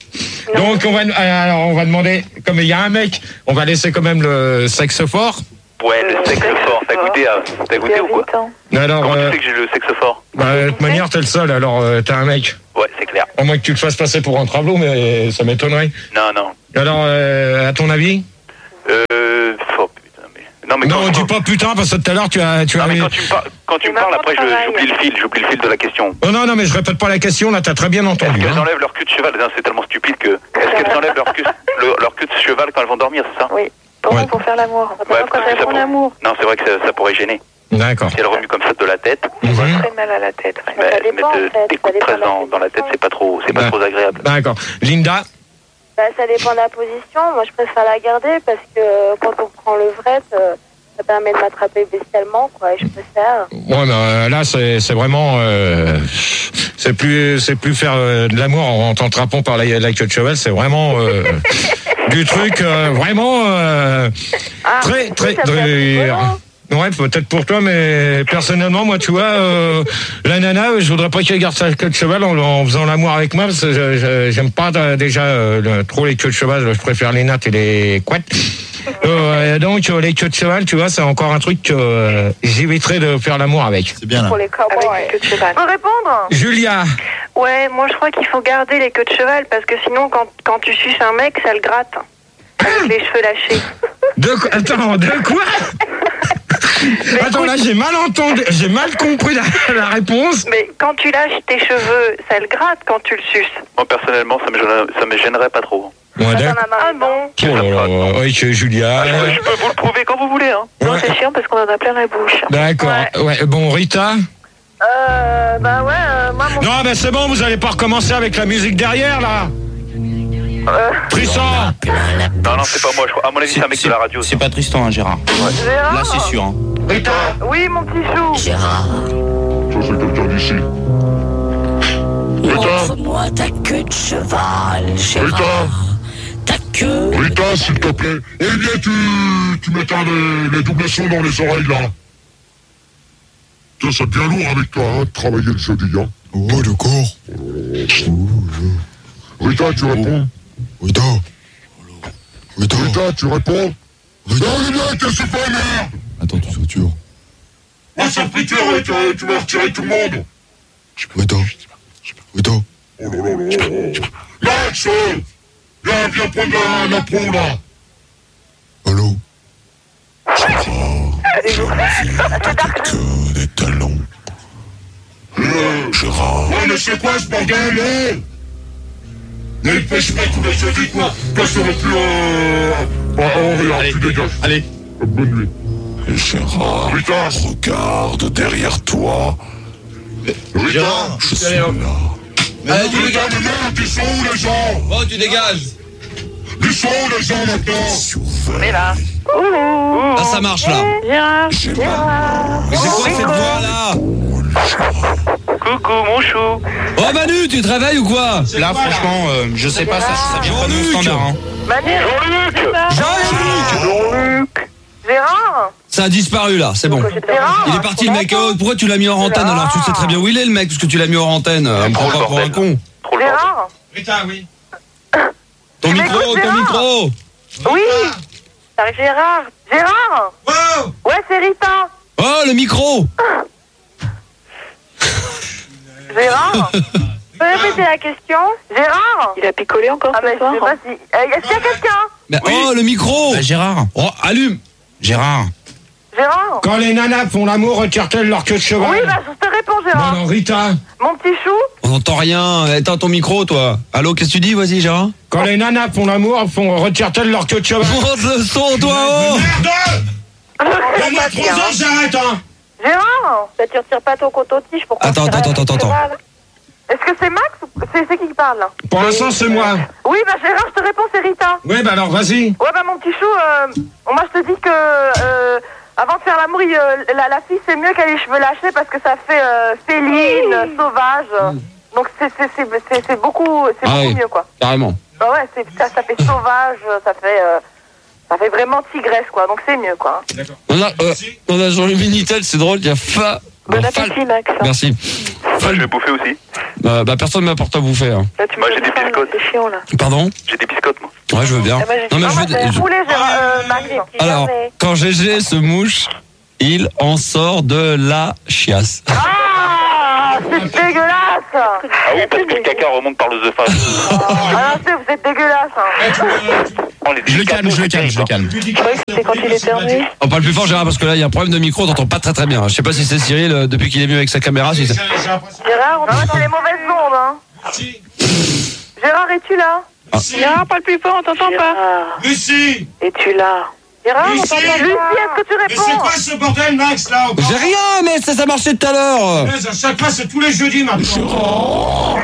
Donc on va, alors on va demander, comme il y a un mec, on va laisser quand même le sexe fort. Ouais, le sexe fort. T'as goûté, à... T'as goûté ou quoi? Alors, Comment euh, tu sais que j'ai le sexe fort? bah, de toute manière, t'es le seul, alors euh, t'es un mec. Ouais, c'est clair. À moins que tu te fasses passer pour un travelot, mais ça m'étonnerait. Non, non. Alors, euh, à ton avis? Euh... Oh, putain, mais... Non, mais non, quand dis je... pas putain, parce que tout à l'heure, tu as... Tu non, as... mais quand tu me, par... quand tu me parles, après, je... j'oublie le fil, j'oublie le fil de la question. Oh non, non, mais je répète pas la question, là, t'as très bien entendu. Est-ce qu'elles hein. enlèvent leur cul de cheval? Non, c'est tellement stupide que... Est-ce qu'elles enlèvent leur cul... le... leur cul de cheval quand elles vont dormir, c'est ça? Oui. Pour, Ouais. pour faire l'amour. Ouais, Quand elles font pour... l'amour. Non, c'est vrai que ça, ça pourrait gêner. D'accord. Si elle remue comme ça de la tête, Mhm. Très mal à la tête. Ouais. mais, Ça dépend, mais de, en fait. des Ça coups de dépend presse de la dans, dans la tête, c'est pas trop, c'est pas Bah. trop agréable. D'accord. Linda? Bah, ça dépend de la position. Moi, je préfère la garder parce que quand on prend le vrai, ça permet de m'attraper bestialement, quoi. Et je préfère. Ouais, mais euh, là, c'est c'est vraiment... Euh, c'est plus c'est plus faire euh, de l'amour en, en t'attrapant par la, la queue de cheval, c'est vraiment... Euh, du truc euh, vraiment... Euh, Ah, très, très... ça peut être très- rigolo. Ouais, peut-être pour toi, mais personnellement, moi, tu vois, euh, la nana, je voudrais pas qu'elle garde sa queue de cheval en, en faisant l'amour avec moi, parce que je- je- j'aime pas euh, déjà euh, le- trop les queues de cheval, je préfère les nattes et les couettes. Euh, donc, euh, les queues de cheval, tu vois, c'est encore un truc que euh, j'éviterai de faire l'amour avec. C'est bien là. Pour les cowboys. Avec les queues de cheval. Je peux répondre? Julia, Ouais, moi je crois qu'il faut garder les queues de cheval parce que sinon, quand, quand tu suces un mec, ça le gratte. Avec les cheveux lâchés. de quoi attends, de quoi Attends, là, j'ai mal entendu, j'ai mal compris la, la réponse. Mais quand tu lâches tes cheveux, ça le gratte quand tu le suces. Moi, personnellement, ça me, gênerait, ça me gênerait pas trop. Ouais, Ça, d'accord. t'en as marre. Ah bon? Oh là là, oui, que Julia. Je, je peux vous le prouver quand vous voulez, hein. Non, Ouais. c'est chiant parce qu'on en a plein la bouche. D'accord. Ouais. Bon, Rita. Euh, bah ouais, euh, moi, mon... Non, ben c'est bon, vous allez pas recommencer avec la musique derrière, là. Euh, Tristan. Non, non, c'est pas moi. Je crois. À mon avis, c'est un mec de la radio. C'est pas Tristan, hein, Gérard. Gérard? Là, c'est sûr. Hein. Rita. Oui, mon petit chou. Gérard, Ça, c'est quelqu'un d'ici. Rita, montre-moi ta queue de cheval, Rita, Gérard. Ta queue. Rita, s'il te plaît. Eh bien, tu, tu m'éteins les, les doubles sons dans les oreilles, là. Ça, c'est bien lourd avec toi, hein, de travailler le jeudi, hein. Ouais, d'accord. Rita, tu réponds. Rita. Rita. Rita, tu réponds. Rita. Non, Rita, qu'est-ce que c'est pas, merde? Attends, tu satures. Ah, c'est friture, Rita, tu m'as retiré tout le monde. Rita. Rita. Oh là là là là. Max, viens, viens prendre la, la peau, là. Allô. Que des talons. Euh, Gérard. Ouais, mais c'est quoi ce bordel, là? Mais il pêche pas tous les jeudis, quoi. Passe aurait pu, euh... Bah, oh, regarde, tu dégages. Allez. Bonne nuit. Gérard, Rita, regarde derrière toi. Rita, Gérard, je suis allez, là. hop. Allez, tu Rita, dégages. mais merde, ils sont où, les gens? Oh, tu dégages. Ils sont où, les gens, maintenant? Mais là. Là, ça marche, là. Gérard, Mais c'est quoi cette voix-là? Coucou, mon chou. Oh, Manu, tu te réveilles ou quoi? Là, franchement, euh, je sais pas, ça, ça vient pas de mon Jean-Luc. standard. Hein. Manu. Jean-Luc. Gérard? Ça a disparu, là, c'est bon. Gérard? Il est parti, le mec. Oh, pourquoi tu l'as mis hors antenne alors? Tu sais très bien où il est, le mec, parce que tu l'as mis hors antenne. On me prend pas pour un con. Trop le bordel. Gérard? Rita, oui. Ton Mais micro, écoute, ton Gérard. micro. Oui. Ah, Gérard? Gérard? Wow. Ouais, c'est Rita. Oh, le micro. Gérard? Tu peux répéter la question? Gérard? il a picolé encore Ah, ce mais je soir. sais pas si... Euh, Est-ce qu'il y a quelqu'un? Mais, oh, le micro. Bah, Gérard. Oh, allume. Gérard. Gérard? Quand les nanas font l'amour, retirent-elles leur queue de cheval? Oui, bah, je te réponds, Non, Gérard. non, Rita. Mon petit chou? On n'entend rien. Éteins ton micro, toi. Allô, qu'est-ce que tu dis? Vas-y, Gérard. Quand les nanas font l'amour, font retirent-elles leur queue de cheval? Monte le son, toi. Oh. Merde! Donne-moi trois ans, j'arrête, hein! Gérard? Bah, tu retires pas ton coton-tige pour Attends, attends, attends, attends, attends. Est-ce que c'est Max ou c'est c'est qui qui parle là? Pour l'instant, c'est moi. Oui, bah Gérard, je te réponds, c'est Rita. Oui, bah alors, vas-y. Ouais, bah mon petit chou, euh, moi je te dis que euh, avant de faire l'amour, il, euh, la, la fille c'est mieux qu'elle ait les cheveux lâchés parce que ça fait euh, féline, sauvage. Donc c'est c'est c'est c'est c'est beaucoup c'est Ah beaucoup oui. mieux quoi. Carrément. Bah ouais, c'est ça ça fait sauvage, ça fait euh, ça fait vraiment tigresse quoi. Donc c'est mieux quoi. On a, euh, on a Jean-Louis Minitel, c'est drôle, il y a Fa, Bon Bah, appétit, Fal- Max. Merci. Moi, je vais bouffer aussi. Bah, bah, personne ne m'apporte à bouffer. Hein. Là, tu Moi, me j'ai donnes des faim, là, biscottes. C'est chiant, là. Pardon? J'ai des biscottes, moi. Ouais, je veux bien. Ah, bah, j'ai Non, mais dit, je ah, veux. bah, je- Poulet, Gérard, euh, Max. Alors, quand G G se mouche, il en sort de la chiasse. Ah, c'est dégueulasse. Ah oui, parce que le caca remonte par l'œsophage. Ah, c'est, vous êtes dégueulasse. Hein. Oh, les Je le calme, je le calme, je le calme. Je croyais que c'était quand il éternue. On parle plus fort, Gérard, parce que là, il y a un problème de micro, on t'entend pas très très bien. Je sais pas si c'est Cyril, euh, depuis qu'il est venu avec sa caméra. Si c'est- Gérard, on non, c'est les mauvaises ondes. Hein. Gérard, es-tu là? Gérard, parle plus fort, on t'entend pas. Lucie! Es-tu là? Gérard, on Lucie, t'entend pas. Lucie, est-ce que tu Mais c'est réponds? quoi ce bordel, Max, là encore? J'ai rien, mais ça, ça marchait tout à l'heure. À chaque fois, c'est tous les jeudis maintenant.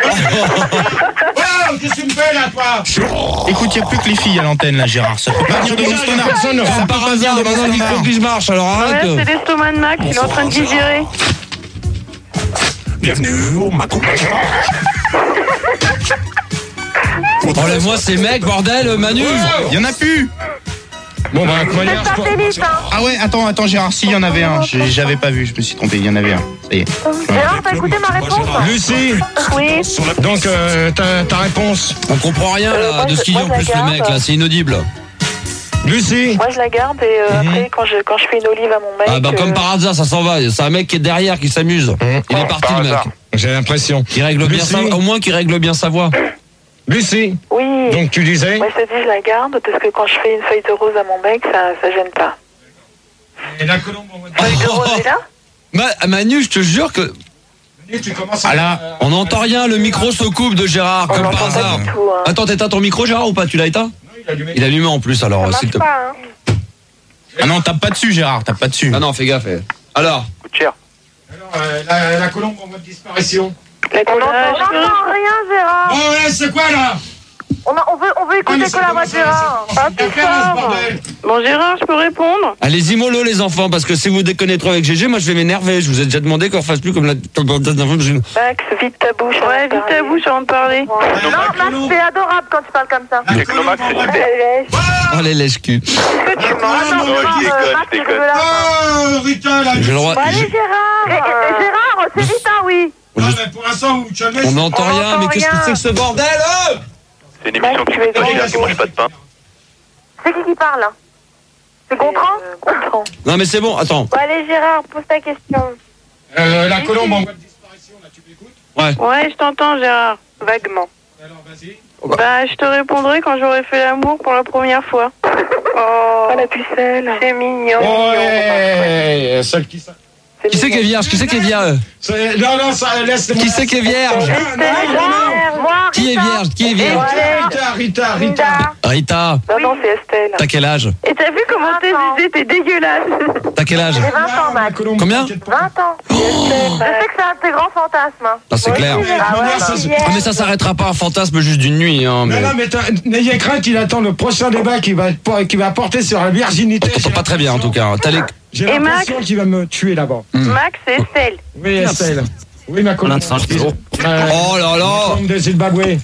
Oh, qu'est-ce que tu me fais là, toi? Écoute, il n'y a plus que les filles à l'antenne, là, Gérard. Ça peut pas venir de mon standard. Personne ne Comme rend par hasard, maintenant le micro glisse marche, alors Ouais, arrête. c'est l'estomac de Max, il est en train de digérer. Bienvenue au Macron. Enlève-moi ces mecs, bordel, Manu. Il y en a plus. Bon, bah, de toute manière, C'est satellite, hein. Ah ouais, attends, attends, Gérard, si, il y en avait un. J'ai- J'avais pas vu, je me suis trompé, il y en avait un. Ça y est. Gérard, t'as écouté ma réponse? Lucie, Oui. donc euh, ta, ta réponse. On comprend rien Euh, là moi, de ce je- qu'il dit moi, en je plus la le mec garde. là, c'est inaudible. Lucie, Moi, je la garde et euh, Mhm. après, quand je, quand je fais une olive à mon mec. Ah bah comme euh, par hasard, ça s'en va. C'est un mec qui est derrière, qui s'amuse. Il est parti par le mec. hasard. j'ai l'impression. Il règle bien Lucie. sa, au moins qu'il règle bien sa voix. Lucie, Oui. donc tu disais Moi, je te dis, je la garde parce que quand je fais une feuille de rose à mon mec, ça, ça gêne pas. Et la colombe, on va te Feuille de rose est là? Ma- Manu, je te jure que dire, tu commences à... Ah là. on n'entend rien, le micro se coupe de Gérard, On comme par l'entend pas hasard. du tout. Hein. Attends, t'éteins ton micro Gérard ou pas? Tu l'as éteint? Il a du Il a allumé en plus alors, Ça s'il te marche plaît. pas, hein. Ah non, tape pas dessus, Gérard, tape pas dessus. Ah non, fais gaffe. eh. Alors, Coûte cher. Alors, euh, la, la colombe en voie de disparition. La On couleur, n'entend je- rien, Gérard. Oh ouais, c'est quoi là? On, a, on, veut, on veut Ah, mais écouter ça que la voix commence de à- Gérard. ça commence à faire, là, ce bordel. Bon, Gérard, je peux répondre? allez-y mollo les enfants, parce que si vous déconnez trop avec G G, moi je vais m'énerver. Je vous ai déjà demandé qu'on fasse plus comme la... Max, vite ta bouche. Ouais, vite ta bouche avant de parler. Non, Max, c'est adorable quand tu parles comme ça. La Technomax, colombe en c'est voie de- super. Oh les lèches-cul. Est-ce que tu mens? Ah, non, Attends, non, Gérard, je euh, déconne, Max, je c'est déconne. dégueulasse. Oh, Rita, là. J'ai le droit. Bon, allez, j'ai- Gérard. Et, et- et Gérard, c'est Rita, oui. Ah, mais pour l'instant, vous calmez. On n'entend On rien, entend mais qu'est-ce que rien. c'est que ce bordel euh C'est une émission Max, qui tu es coûte pas cher, grand, qui mange pas de pain. C'est qui qui parle, là? C'est Gontran? Euh, Gontran. Non mais c'est bon, attends. Bon, allez, Gérard, pose ta question. Euh, la colombe en voie de disparition, là, tu m'écoutes? Ouais, je t'entends, Gérard. Vaguement. Alors, vas-y. Bah, je te répondrai quand j'aurai fait l'amour pour la première fois. Oh, la pucelle. C'est mignon. Ouais, celle qui... ça- Qui c'est qui est vierge? Qui c'est qui est vierge? c'est- Non, non, ça laisse... Qui c'est qui est vierge? Moi, Qui est vierge? Qui est vierge? Rita, Rita, Rita. Rita, Non, non, c'est Estelle. t'as quel âge? Et t'as vu comment t'es visé? T'es dégueulasse. T'as quel âge? J'ai vingt ans, Max. Combien? vingt ans. Je sais que c'est un de tes grands fantasmes. hein. Ah, c'est clair. Ah ouais, Ça, bah, c'est- Ah mais ça s'arrêtera pas un fantasme juste d'une nuit hein. Non, Mais... non, mais t'as- n'ayez crainte qu'il attend le prochain débat qui va, qui va porter sur la virginité. On t'entend pas très bien en tout cas. T'as les... J'ai Et l'impression qu'il va me tuer là-bas. Max, c'est Estelle. Oui, Estelle. Oui, ma colombe. Euh, Oh là là. colombe de Zimbabwe.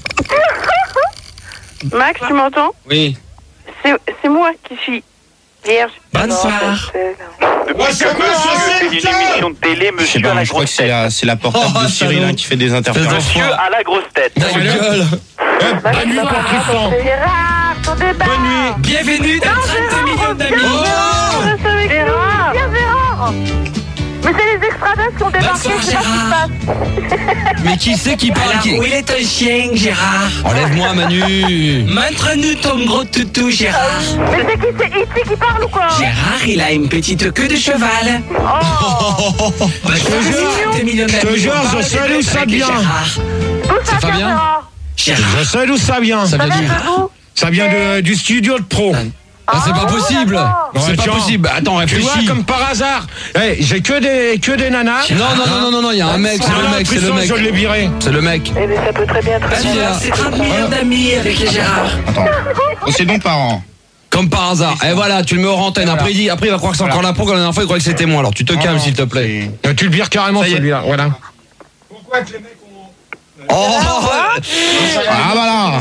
Max, tu m'entends? Oui. C'est c'est moi qui suis vierge. Bonsoir. Depuis que monsieur fait une émission de télé, Je sais monsieur pas, à la moi, je crois que grosse c'est tête. la, c'est la portable Oh, de Cyril salaud. hein, qui fait des interférences. Monsieur à la grosse tête. Ta gueule. Ouais, bonne nuit, pour Tristan. Gérard, ton débat. Bonne nuit. Bienvenue dans trente-deux millions d'amis. Oh Gérard. Viens, Gérard. Mais c'est les extraterrestres qui ont débarqué, Bonsoir, je sais pas ce qui se passe. Mais qui c'est qui parle Alors, qui... où il est ton chien, Gérard? Enlève-moi Manu. Montre-nous ton gros toutou, Gérard. Mais c'est qui, c'est E T qui parle ou quoi? Gérard, il a une petite queue de cheval. Oh. Bah, je te millions te d'amis. jure, on parle je sais de d'où ça avec vient. Gérard. D'où ça C'est vient, Fabien Gérard? Gérard. Je sais d'où ça vient. Ça Ça vient vient du... de vous? Ça vient de, du studio de pro. Ah, c'est pas Ah, possible. d'accord. C'est Ouais, pas tiens. possible. Attends, Tu vois, réfléchis. comme par hasard, hey, j'ai que des, que des nanas. Non, non, non, non, non, non, il y a un mec, c'est le mec, c'est le Tristan, mec. je l'ai viré. C'est le mec. Eh bien, ça peut très bien être. Si, là. C'est trente millions d'amis avec Gérard. Attends. Oh, c'est donc parents. Comme par hasard. Et voilà, tu le mets au antenne. Après, il dit, après, il va croire que c'est encore la pro, comme la dernière fois, il croit que c'était moi. Alors, tu te calmes, s'il te plaît. Euh, Tu le vires carrément, Ça y est. celui-là. Voilà. Pourquoi que les mecs ont... Oh, Ah voilà.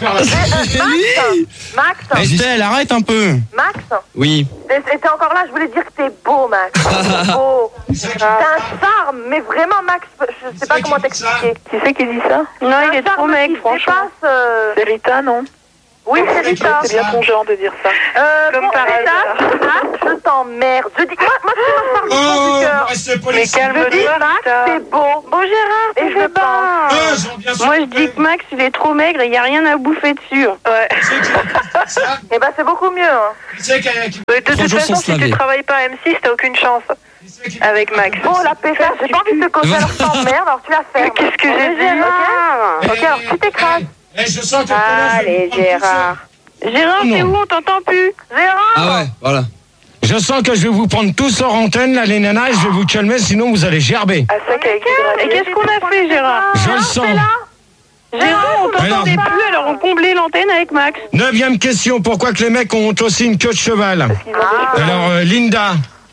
Max, Max, Estelle, arrête un peu. Max, oui. t'es t'es encore là, je voulais dire que t'es beau, Max. T'es beau. T'as un charme, mais vraiment, Max, je sais pas comment t'expliquer. Qui c'est qui dit ça? Non, il est trop mec, franchement. Euh... C'est Rita, non? Oui, c'est Rita. C'est bien ton genre de dire ça. Euh, Comme bon, par Rita, hasard. Max, je t'emmerde. Je dis, moi, moi, c'est ma charme Oh, du cœur. restez pas Mais les calme-toi, Je dis, Max, Rita. c'est beau. Bon, Gérard, Et je le pense. Ah, ils ont bien Moi, je sauté. dis que Max, il est trop maigre et il n'y a rien à bouffer dessus. Ouais. C'est qui- ça, Eh ben, c'est beaucoup mieux. Hein. c'est qui- qui- De toute jours façon, sans si se laver. tu travailles pas à M six, t'as aucune chance c'est qui- avec Max. Bon, la pétasse, j'ai pas envie de te causer, alors je t'emmerde, alors tu la fermes. Mais qu'est-ce que j'ai dit, Gérard? Ok, alors tu t'écrases. Eh, je sens que tout à l'heure, je vais Allez, vous prendre tout Gérard. Gérard, Non. t'es où? On t'entend plus. Gérard Ah ouais, voilà. seul. Je sens que je vais vous prendre tous hors antenne, là, les nanas, et je vais vous calmer, sinon vous allez gerber. À sec avec les Et qu'est-ce qu'on a fait, Gérard? Je le sens. Gérard, on t'entendait Alors. plus, alors on comblait l'antenne avec Max. Neuvième question, pourquoi que les mecs ont aussi une queue de cheval? Alors, euh, Linda.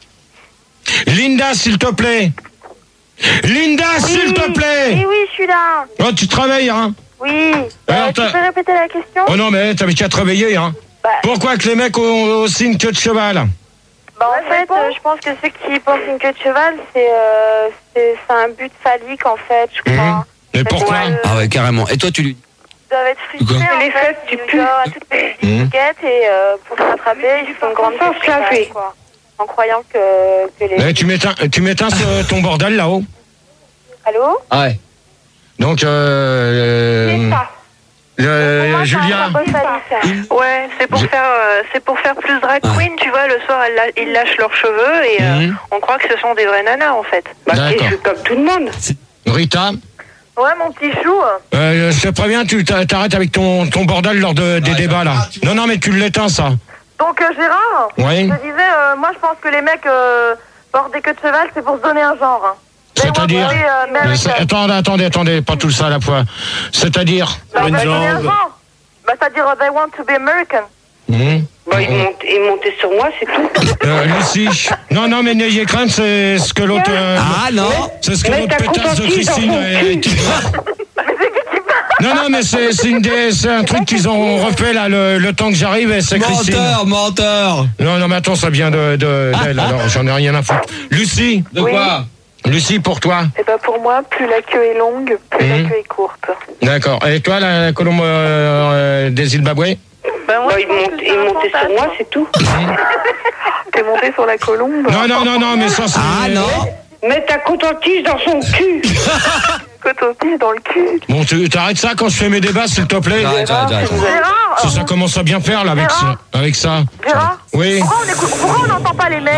Linda, s'il te plaît. Linda, s'il te plaît. Oui, oui, je suis là. Oh, tu travailles, hein? Oui. Alors, Euh, tu t'as- peux répéter la question? Oh non, mais t'avais qu'à te réveiller, hein? Bah. Pourquoi que les mecs ont aussi une queue de cheval? Bah, en fait, euh, je pense que ceux qui pensent une queue de cheval, c'est euh, c'est c'est un but phallique, en fait, je crois. Mhm. Mais pourquoi? Ouais. Ah ouais, carrément. Et toi, tu lui. Ils doivent être frustrés, Pourquoi en Les fait, fesses, tu ils pues. doivent avoir toutes petites Mhm. étiquettes et euh, pour se rattraper, ils font une grande queue de cheval, quoi. En croyant que, que les... Eh, tu m'éteins, tu m'éteins ce- ton bordel là-haut. Allô? Ah ouais. Donc, euh, C'est euh, ça. euh, Pour moi, c'est un Julien, symbole phallique. Ouais, c'est pour Je- faire, euh, c'est pour faire plus drag queen, tu vois. Le soir, elles la- ils lâchent leurs cheveux et euh, Mhm. on croit que ce sont des vrais nanas en fait. Bah, D'accord. c'est comme tout le monde. Rita, Ouais, mon petit chou. euh, je te préviens, tu t'a- t'arrêtes avec ton, ton bordel lors de, des débats là. Non, non, mais tu l'éteins ça. Donc, euh, Gérard, Oui. je disais, euh, moi, je pense que les mecs euh, portent des queues de cheval, c'est pour se donner un genre. Hein. They want to C'est-à-dire be, euh, Mais American. c'est- Attendez, attendez, attendez, pas tout ça à la fois. C'est-à-dire Bah, bah, donner un genre. Bah, c'est-à-dire, euh, they want to be American. Mhm. Bah, ils montent, ils montaient sur moi, c'est tout. Euh, Lucie. Non, non, mais n'ayez crainte, c'est ce que l'autre. euh, Ah non. c'est ce que Mais l'autre t'as pétasse de consenti dans Christine. son euh, cul. qui- Non, non, mais c'est c'est une des- c'est un truc qu'ils ont refait là le, le temps que j'arrive et c'est Christine. Menteur, menteur. Non, non, mais attends, ça vient de de- d'elle, alors j'en ai rien à foutre. Lucie, De quoi? Lucie, pour toi. Et bah pour moi, plus la queue est longue, plus Mhm. la queue est courte. D'accord. Et toi, la colombe euh, euh, des Zimbabwe? Bah moi, ils montaient, ils montaient sur moi, c'est tout. T'es monté sur la colombe. Non, non, non, non, mais ça c'est. Ah non. Mets ta coton-tige dans son cul. Coton-tige dans le cul. Bon, tu t'arrêtes ça quand je fais mes débats, s'il te plaît. Arrête, arrête, arrête. Gérard, Ça, ça commence à bien faire là avec ça. Avec ça. Gérard, Oui. pourquoi on écoute- pourquoi on n'entend pas les mecs?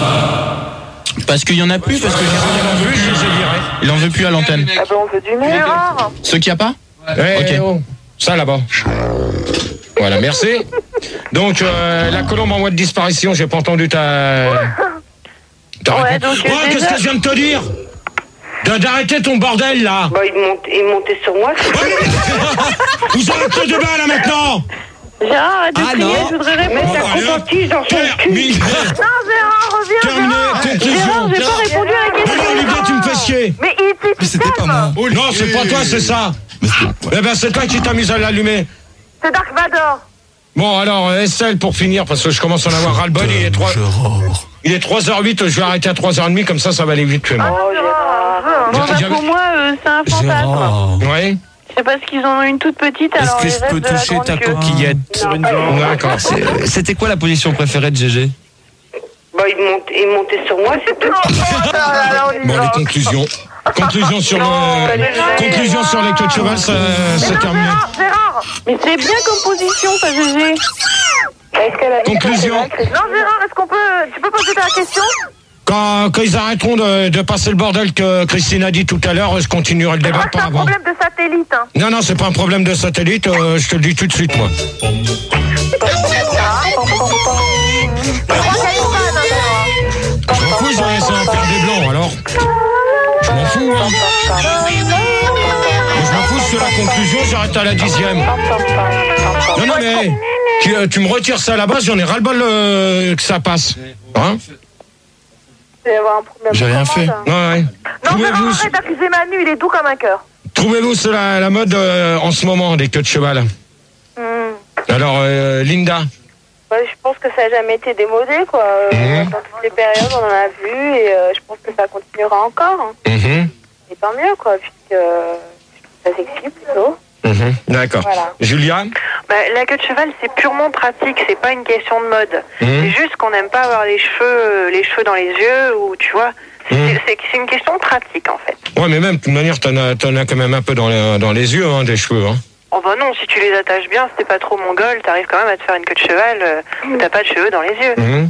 Parce qu'il y en a plus, parce que Il en veut, je les ai virés. il en veut plus à l'antenne. Ah bah on veut du monde. Gérard, Ceux qu'il n'y a pas Eh, Ok. oh, ça là-bas. Voilà, merci. Donc, euh, la colombe en voie de disparition, j'ai pas entendu ta. ta Ouais, réponse. donc, euh, Oh, qu'est-ce déjà- que je viens de te dire? De- D'arrêter ton bordel là. Bah ils montaient, ils montaient sur moi. Vous arrêtez le débat là maintenant. Gérard, arrête de Ah, crier, non. je voudrais répondre. Bon, ta allez, hop. coton-tige dans son cul. Terminé. non, Gérard, reviens, Terminé. Gérard. Conclusion. Gérard, j'ai pas répondu à la question. Alors, Olivier, tu me fais chier. Mais il était Mais c'était pas moi. Oh, non, c'est pas toi, c'est ça. Mais c'était- Eh ben, c'est toi qui t'amuses à l'allumer. C'est Dark Vador. Bon, alors, euh, Estelle, pour finir, parce que je commence à en avoir ras-le-bol, il est trois, il est trois heures huit, je vais arrêter à trois heures trente, comme ça, ça va aller vite, chez moi. Oh, Gérard. Bon, bah, pour moi, euh, c'est un fantasme. Oui. C'est parce qu'ils en ont une toute petite, alors que ils je rêvent peux de la toucher grande ta queue. coquillette sur une D'accord. C'est- C'était quoi la position préférée de G G? Bah ils montaient, ils montaient sur moi, c'est tout. Oh, là, là, on y Bon, va. les conclusions. Conclusion sur le, conclusion sur les queues de cheval, ça, c'est Non, terminé. Gérard, Gérard. Mais c'est bien comme position, ça, G G. Est-ce qu'elle a dit Conclusion. Non, Gérard, est-ce qu'on peut... Tu peux poser ta question? Quand, quand ils arrêteront de, de passer le bordel que Christine a dit tout à l'heure, je continuerai le Je débat crois que pas c'est un avant. problème de satellite. Hein. Non, non, c'est pas un problème de satellite, euh, je te le dis tout de suite, moi. Je crois qu'il y a une panne, hein, Gérard. Je m'en fous, ils ont laissé un père des blancs, alors. Je m'en fous, hein. Mais je m'en fous, c'est la conclusion, j'arrête à la dixième. Non, non, mais tu, euh, tu me retires ça à la base, j'en ai ras-le-bol euh, que ça passe. Hein? Il va y avoir un problème. J'ai de rien commande, fait. hein. Ouais, ouais. Non, Gérard, Pouvez-vous- arrête d'accuser Manu, il est doux comme un cœur. Trouvez-vous sur la, la mode euh, en ce moment des queues de cheval? Hmm. Alors, euh, Linda? Ouais, je pense que ça n'a jamais été démodé, quoi. Euh, Mhm. Dans toutes les périodes, on en a vu et euh, je pense que ça continuera encore. Hein. Mhm. Et tant mieux, quoi, puisque euh, ça sexy plutôt. Mhm. D'accord. Voilà. Julia? Bah, la queue de cheval, c'est purement pratique, c'est pas une question de mode. Mhm. C'est juste qu'on n'aime pas avoir les cheveux, les cheveux dans les yeux, ou tu vois. C'est Mhm. c'est- c'est une question de pratique, en fait. Ouais, mais même, de toute manière, t'en as, t'en as quand même un peu dans les, dans les yeux, hein, des cheveux. Hein. Oh bah non, si tu les attaches bien, si t'es pas trop mongol, t'arrives quand même à te faire une queue de cheval, euh, où t'as pas de cheveux dans les yeux. Mhm.